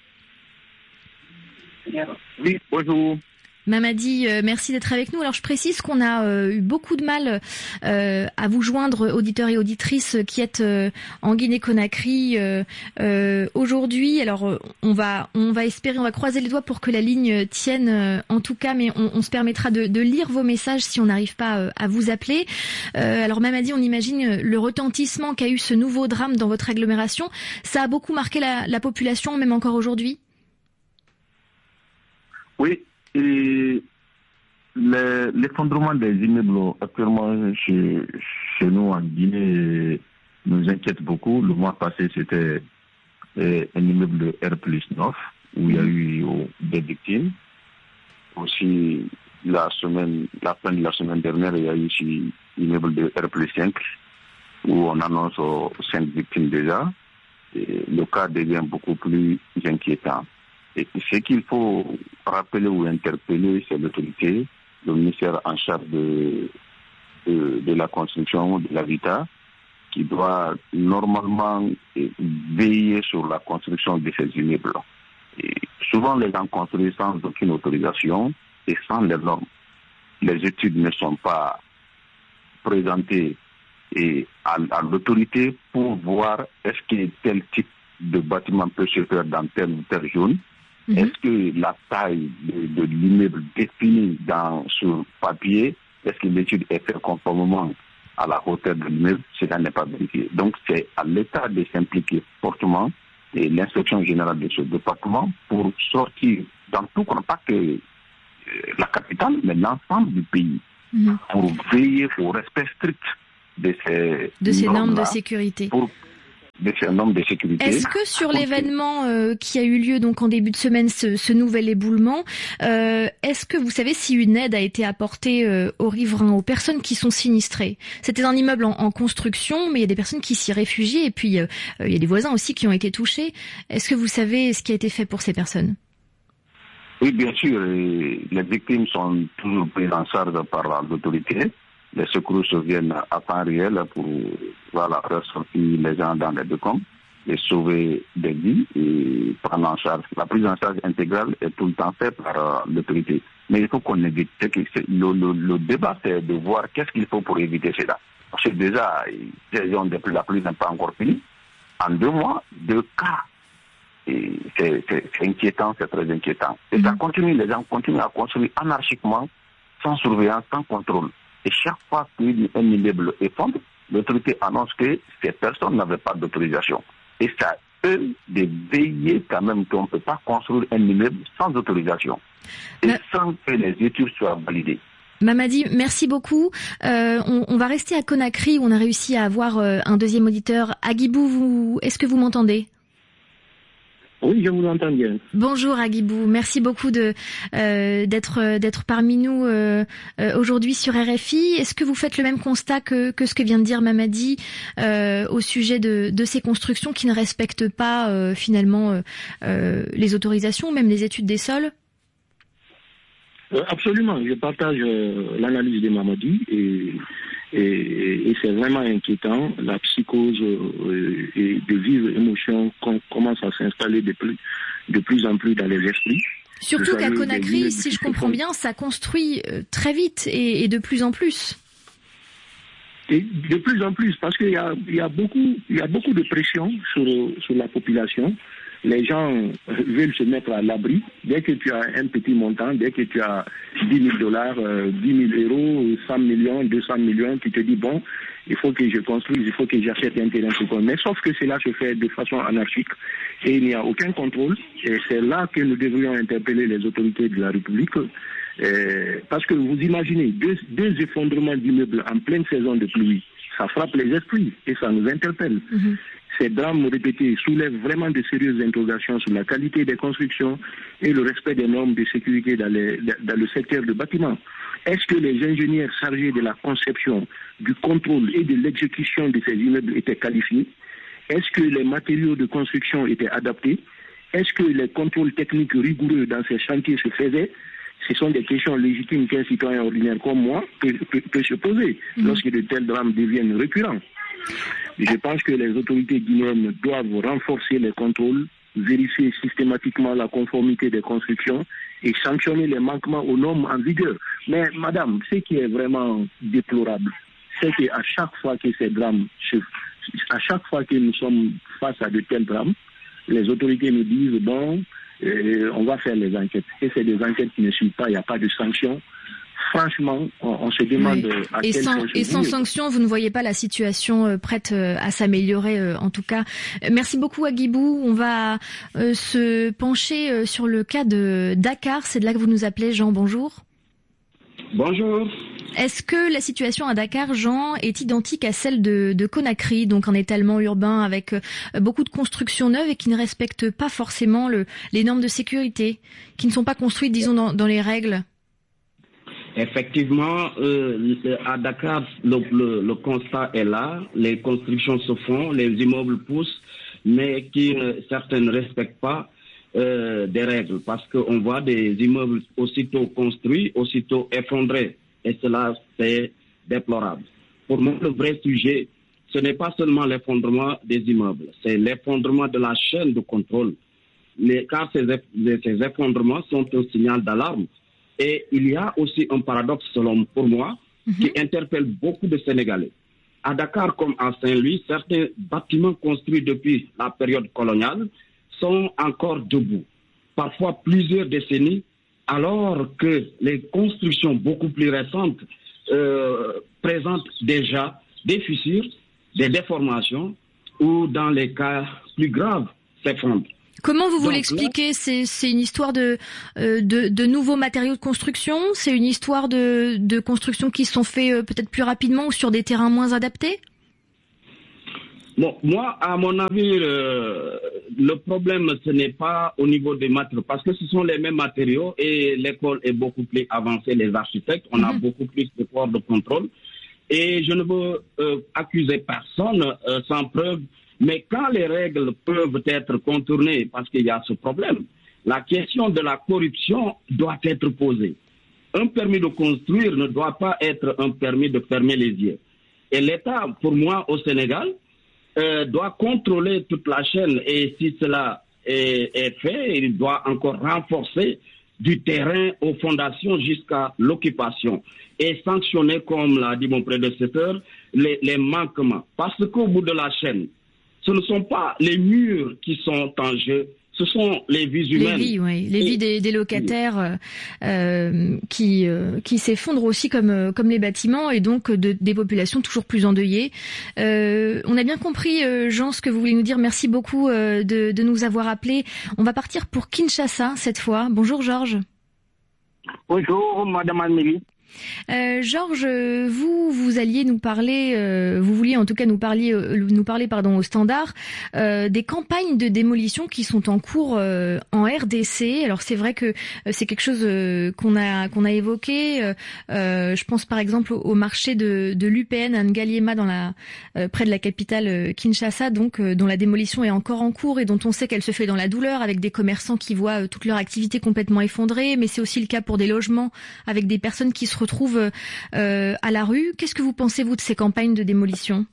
Oui, bonjour. Mamadi, euh, merci d'être avec nous. Alors je précise qu'on a euh, eu beaucoup de mal euh, à vous joindre, auditeurs et auditrices qui êtes euh, en Guinée-Conakry euh, euh, aujourd'hui. Alors euh, on va on va espérer, on va croiser les doigts pour que la ligne tienne euh, en tout cas, mais on, on se permettra de, de lire vos messages si on n'arrive pas euh, à vous appeler. Euh, alors Mamadi, on imagine le retentissement qu'a eu ce nouveau drame dans votre agglomération. Ça a beaucoup marqué la, la population, même encore aujourd'hui? Oui. Et l'effondrement des immeubles actuellement chez, chez nous en Guinée nous inquiète beaucoup. Le mois passé, c'était un immeuble de R plus neuf où il y a eu des victimes. Aussi, la semaine, la fin de la semaine dernière, il y a eu aussi l'immeuble de R plus cinq où on annonce aux cinq victimes déjà, et le cas devient beaucoup plus inquiétant. Et ce qu'il faut rappeler ou interpeller, c'est l'autorité, le ministère en charge de, de, de la construction, de l'habitat, qui doit normalement veiller sur la construction de ces immeubles. Et souvent, les gens construisent sans aucune autorisation et sans les normes. Les études ne sont pas présentées et à, à l'autorité pour voir est-ce que tel type de bâtiment peut se faire dans telle ou telle zone. Mm-hmm. Est-ce que la taille de, de l'immeuble définie dans, sur papier, est-ce que l'étude est faite conformément à la hauteur de l'immeuble? Cela n'est pas vérifié. Donc c'est à l'État de s'impliquer fortement et l'inspection générale de ce département pour sortir dans tout, pas que la capitale, mais l'ensemble du pays, mmh. pour veiller au respect strict de ces, de ces normes de sécurité. Pour, de ces normes de sécurité. Est-ce que sur l'événement euh, qui a eu lieu donc en début de semaine, ce, ce nouvel éboulement, euh, est-ce que vous savez si une aide a été apportée euh, aux riverains, aux personnes qui sont sinistrées? C'était un immeuble en, en construction, mais il y a des personnes qui s'y réfugient et puis euh, il y a des voisins aussi qui ont été touchés. Est-ce que vous savez ce qui a été fait pour ces personnes? Oui, bien sûr. Les victimes sont toujours prises en charge par l'autorité. Les secours viennent à temps réel pour voilà, ressortir les gens dans les décombres et sauver des vies et prendre en charge. La prise en charge intégrale est tout le temps faite par l'autorité. Mais il faut qu'on évite. Le, le, le débat, c'est de voir qu'est-ce qu'il faut pour éviter cela. Parce que déjà, la saison de la pluie n'est pas encore finie. En deux mois, deux cas. Et c'est, c'est, c'est inquiétant, c'est très inquiétant. Et mmh. ça continue, les gens continuent à construire anarchiquement, sans surveillance, sans contrôle. Et chaque fois qu'un immeuble effondre, l'autorité annonce que ces personnes n'avaient pas d'autorisation. Et c'est à eux de veiller quand même qu'on ne peut pas construire un immeuble sans autorisation. Et Mais... sans que les études soient validées. Mamadi, merci beaucoup. Euh, on, on va rester à Conakry où on a réussi à avoir euh, un deuxième auditeur. Aguibou, vous, est-ce que vous m'entendez ? Oui, je vous entends bien. Bonjour Aguibou, merci beaucoup de euh, d'être d'être parmi nous euh, euh, aujourd'hui sur R F I. Est-ce que vous faites le même constat que que ce que vient de dire Mamadi euh, au sujet de de ces constructions qui ne respectent pas euh, finalement euh, euh, les autorisations, même les études des sols? euh, Absolument, je partage euh, l'analyse de Mamadi et Et, et c'est vraiment inquiétant. La psychose euh, et de vives émotions commence à s'installer de plus, de plus en plus dans les esprits. Surtout qu'à Conakry, si je comprends bien, ça construit très vite et, et de plus en plus. Et de plus en plus, parce qu'il y a, il y a beaucoup, il y a beaucoup de pression sur, sur la population. Les gens veulent se mettre à l'abri. Dès que tu as un petit montant, dès que tu as dix mille dollars, dix mille euros, cent millions, deux cents millions, tu te dis, bon, il faut que je construise, il faut que j'achète un terrain. Mais sauf que cela se fait de façon anarchique et il n'y a aucun contrôle. Et c'est là que nous devrions interpeller les autorités de la République. Euh, parce que vous imaginez, deux, deux effondrements d'immeubles en pleine saison de pluie, ça frappe les esprits et ça nous interpelle. Mm-hmm. Ces drames répétés soulèvent vraiment de sérieuses interrogations sur la qualité des constructions et le respect des normes de sécurité dans, les, dans le secteur du bâtiment. Est-ce que les ingénieurs chargés de la conception, du contrôle et de l'exécution de ces immeubles étaient qualifiés? Est-ce que les matériaux de construction étaient adaptés? Est-ce que les contrôles techniques rigoureux dans ces chantiers se faisaient? Ce sont des questions légitimes qu'un citoyen ordinaire comme moi peut, peut, peut se poser mmh. lorsque de tels drames deviennent récurrents. Je pense que les autorités guinéennes doivent renforcer les contrôles, vérifier systématiquement la conformité des constructions et sanctionner les manquements aux normes en vigueur. Mais madame, ce qui est vraiment déplorable, c'est qu'à chaque fois que ces drames, à chaque fois que nous sommes face à de tels drames, les autorités nous disent, bon, euh, on va faire les enquêtes. Et c'est des enquêtes qui ne suivent pas, il n'y a pas de sanctions. Franchement, on, on se demande oui. à et quel sans, point et sans sanction, vous ne voyez pas la situation euh, prête euh, à s'améliorer, euh, en tout cas. Euh, merci beaucoup, Aguibou. On va euh, se pencher euh, sur le cas de Dakar. C'est de là que vous nous appelez, Jean. Bonjour. Bonjour. Est-ce que la situation à Dakar, Jean, est identique à celle de, de Conakry, donc un étalement urbain avec euh, beaucoup de constructions neuves et qui ne respectent pas forcément le, les normes de sécurité, qui ne sont pas construites, disons, dans, dans les règles? Effectivement, euh, à Dakar, le, le, le constat est là. Les constructions se font, les immeubles poussent, mais qui euh, certains ne respectent pas euh, des règles, parce qu'on voit des immeubles aussitôt construits, aussitôt effondrés, et cela c'est déplorable. Pour moi, le vrai sujet, ce n'est pas seulement l'effondrement des immeubles, c'est l'effondrement de la chaîne de contrôle. Les, car ces, ces effondrements sont un signal d'alarme. Et il y a aussi un paradoxe, selon pour moi, mm-hmm. qui interpelle beaucoup de Sénégalais. À Dakar comme à Saint-Louis, certains bâtiments construits depuis la période coloniale sont encore debout, parfois plusieurs décennies, alors que les constructions beaucoup plus récentes euh, présentent déjà des fissures, des déformations ou, dans les cas plus graves, s'effondrent. Comment vous Donc, voulez expliquer? C'est, c'est une histoire de, euh, de, de nouveaux matériaux de construction? C'est une histoire de, de construction qui sont faits euh, peut-être plus rapidement ou sur des terrains moins adaptés? Bon, moi, à mon avis, euh, le problème, ce n'est pas au niveau des matériaux, parce que ce sont les mêmes matériaux et l'école est beaucoup plus avancée, les architectes, on mm-hmm. a beaucoup plus de pouvoir de contrôle. Et je ne veux euh, accuser personne euh, sans preuve. Mais quand les règles peuvent être contournées, parce qu'il y a ce problème, la question de la corruption doit être posée. Un permis de construire ne doit pas être un permis de fermer les yeux. Et l'État, pour moi, au Sénégal, euh, doit contrôler toute la chaîne. Et si cela est, est fait, il doit encore renforcer du terrain aux fondations jusqu'à l'occupation et sanctionner, comme l'a dit mon prédécesseur, les, les manquements. Parce qu'au bout de la chaîne, ce ne sont pas les murs qui sont en jeu, ce sont les vies humaines. Les vies, oui, les vies des, des locataires euh, qui euh, qui s'effondrent aussi comme comme les bâtiments et donc de, des populations toujours plus endeuillées. Euh, on a bien compris, euh, Jean, ce que vous voulez nous dire. Merci beaucoup euh, de, de nous avoir appelés. On va partir pour Kinshasa cette fois. Bonjour Georges. Bonjour Madame Amélie. Euh, Georges, vous vous alliez nous parler, euh, vous vouliez en tout cas nous parler, euh, nous parler pardon au Standard euh, des campagnes de démolition qui sont en cours euh, en R D C. Alors c'est vrai que euh, c'est quelque chose euh, qu'on a qu'on a évoqué. Euh, euh, je pense par exemple au, au marché de, de l'U P N à Ngaliema dans la euh, près de la capitale euh, Kinshasa, donc euh, dont la démolition est encore en cours et dont on sait qu'elle se fait dans la douleur avec des commerçants qui voient euh, toute leur activité complètement effondrée. Mais c'est aussi le cas pour des logements avec des personnes qui se retrouvent euh, à la rue. Qu'est-ce que vous pensez, vous, de ces campagnes de démolition?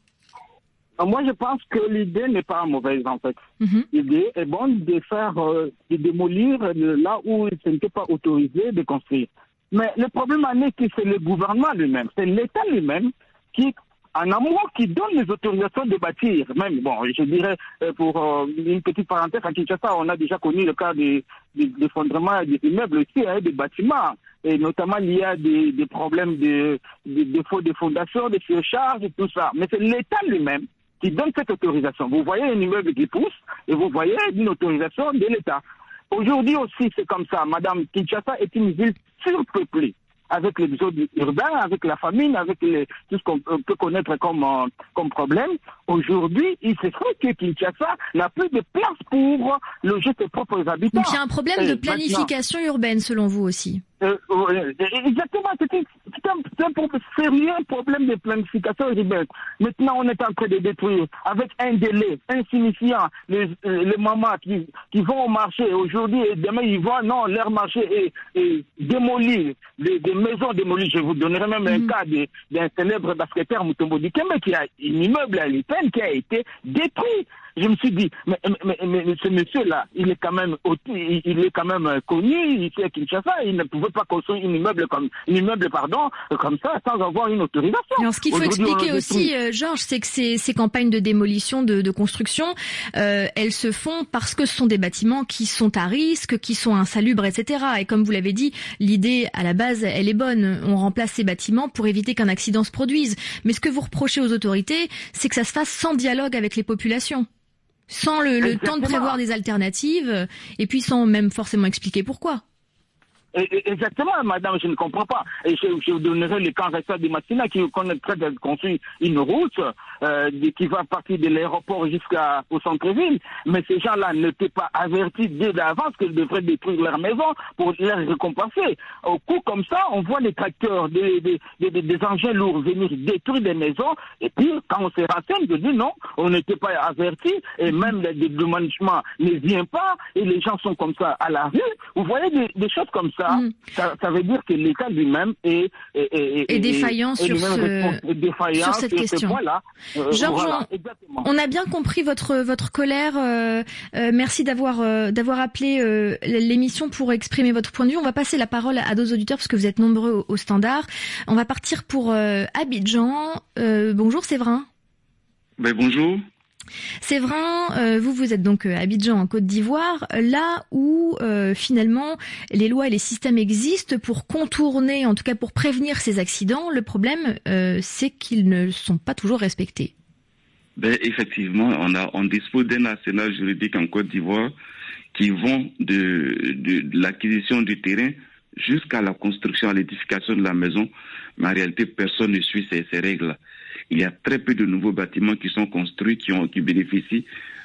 Moi, je pense que l'idée n'est pas mauvaise, en fait. Mm-hmm. L'idée est bonne de faire, euh, de démolir là où ce n'était pas autorisé de construire. Mais le problème en est que c'est le gouvernement lui-même, c'est l'État lui-même qui, en amont, qui donne les autorisations de bâtir. Même, bon, je dirais, pour euh, une petite parenthèse, à Kinshasa, on a déjà connu le cas de, de, d'effondrement des immeubles aussi, hein, des bâtiments. Et notamment, il y a des, des problèmes de, de, de faux de fondation, de surcharge et tout ça. Mais c'est l'État lui-même qui donne cette autorisation. Vous voyez un immeuble qui pousse et vous voyez une autorisation de l'État. Aujourd'hui aussi, c'est comme ça. Madame, Kinshasa est une ville surpeuplée, avec l'exode urbain, avec la famine, avec les, tout ce qu'on peut connaître comme, euh, comme problème. Aujourd'hui, il se trouve que Kinshasa n'a plus de place pour loger ses propres habitants. Donc il y a un problème de planification urbaine, selon vous aussi. Euh, euh, exactement, c'est un, c'est un, c'est un sérieux problème de planification urbaine. Maintenant, on est en train de détruire avec un délai insignifiant les, les mamans qui, qui vont au marché aujourd'hui et demain ils vont, non, leur marché est, est démoli, des, des maisons démolies. Je vous donnerai même mm-hmm. un cas de, d'un célèbre basketteur Mutombo Dikembe qui a un immeuble à l'Ipen qui a été détruit. Je me suis dit, mais, mais, mais, mais ce monsieur-là, il est quand même il est quand même connu ici à Kinshasa, il ne pouvait pas construire un immeuble comme un immeuble pardon comme ça sans avoir une autorisation. Alors ce qu'il faut expliquer aussi, euh, Georges, c'est que ces, ces campagnes de démolition, de, de construction, euh, elles se font parce que ce sont des bâtiments qui sont à risque, qui sont insalubres, et cetera. Et comme vous l'avez dit, l'idée à la base, elle est bonne. On remplace ces bâtiments pour éviter qu'un accident se produise. Mais ce que vous reprochez aux autorités, c'est que ça se fasse sans dialogue avec les populations. Sans le, le temps de prévoir des alternatives, et puis sans même forcément expliquer pourquoi. Exactement, madame, je ne comprends pas. Et je, je vous donnerai le cas récent de Massina qui connaîtrait de construire une route euh, qui va partir de l'aéroport jusqu'au centre-ville. Mais ces gens-là n'étaient pas avertis dès d'avance qu'ils devraient détruire leur maison pour les récompenser. Au coup comme ça, on voit les tracteurs, des, des, des, des engins lourds venir détruire des maisons. Et puis, quand on se renseigne, on dit non, on n'était pas avertis. Et même le dédommagement ne vient pas. Et les gens sont comme ça à la rue. Vous voyez des, des choses comme ça. Mmh. ça. Ça veut dire que l'État lui-même est, est, est, est défaillant, est, sur, est ce... défaillant sur cette question. Voilà. Euh, Georges, voilà, on a bien compris votre votre colère. Euh, euh, merci d'avoir euh, d'avoir appelé euh, l'émission pour exprimer votre point de vue. On va passer la parole à d'autres auditeurs parce que vous êtes nombreux au, au standard. On va partir pour euh, Abidjan. Euh, bonjour Séverin. Ben, bonjour. Séverin, euh, vous, vous êtes donc à Abidjan, en Côte d'Ivoire, là où euh, finalement les lois et les systèmes existent pour contourner, en tout cas pour prévenir ces accidents. Le problème, euh, c'est qu'ils ne sont pas toujours respectés. Ben, effectivement, on, a, on dispose d'un arsenal juridique en Côte d'Ivoire qui vont de, de, de l'acquisition du terrain jusqu'à la construction, à l'édification de la maison. Mais en réalité, personne ne suit ces, ces règles. Il y a très peu de nouveaux bâtiments qui sont construits, qui, ont, qui bénéficient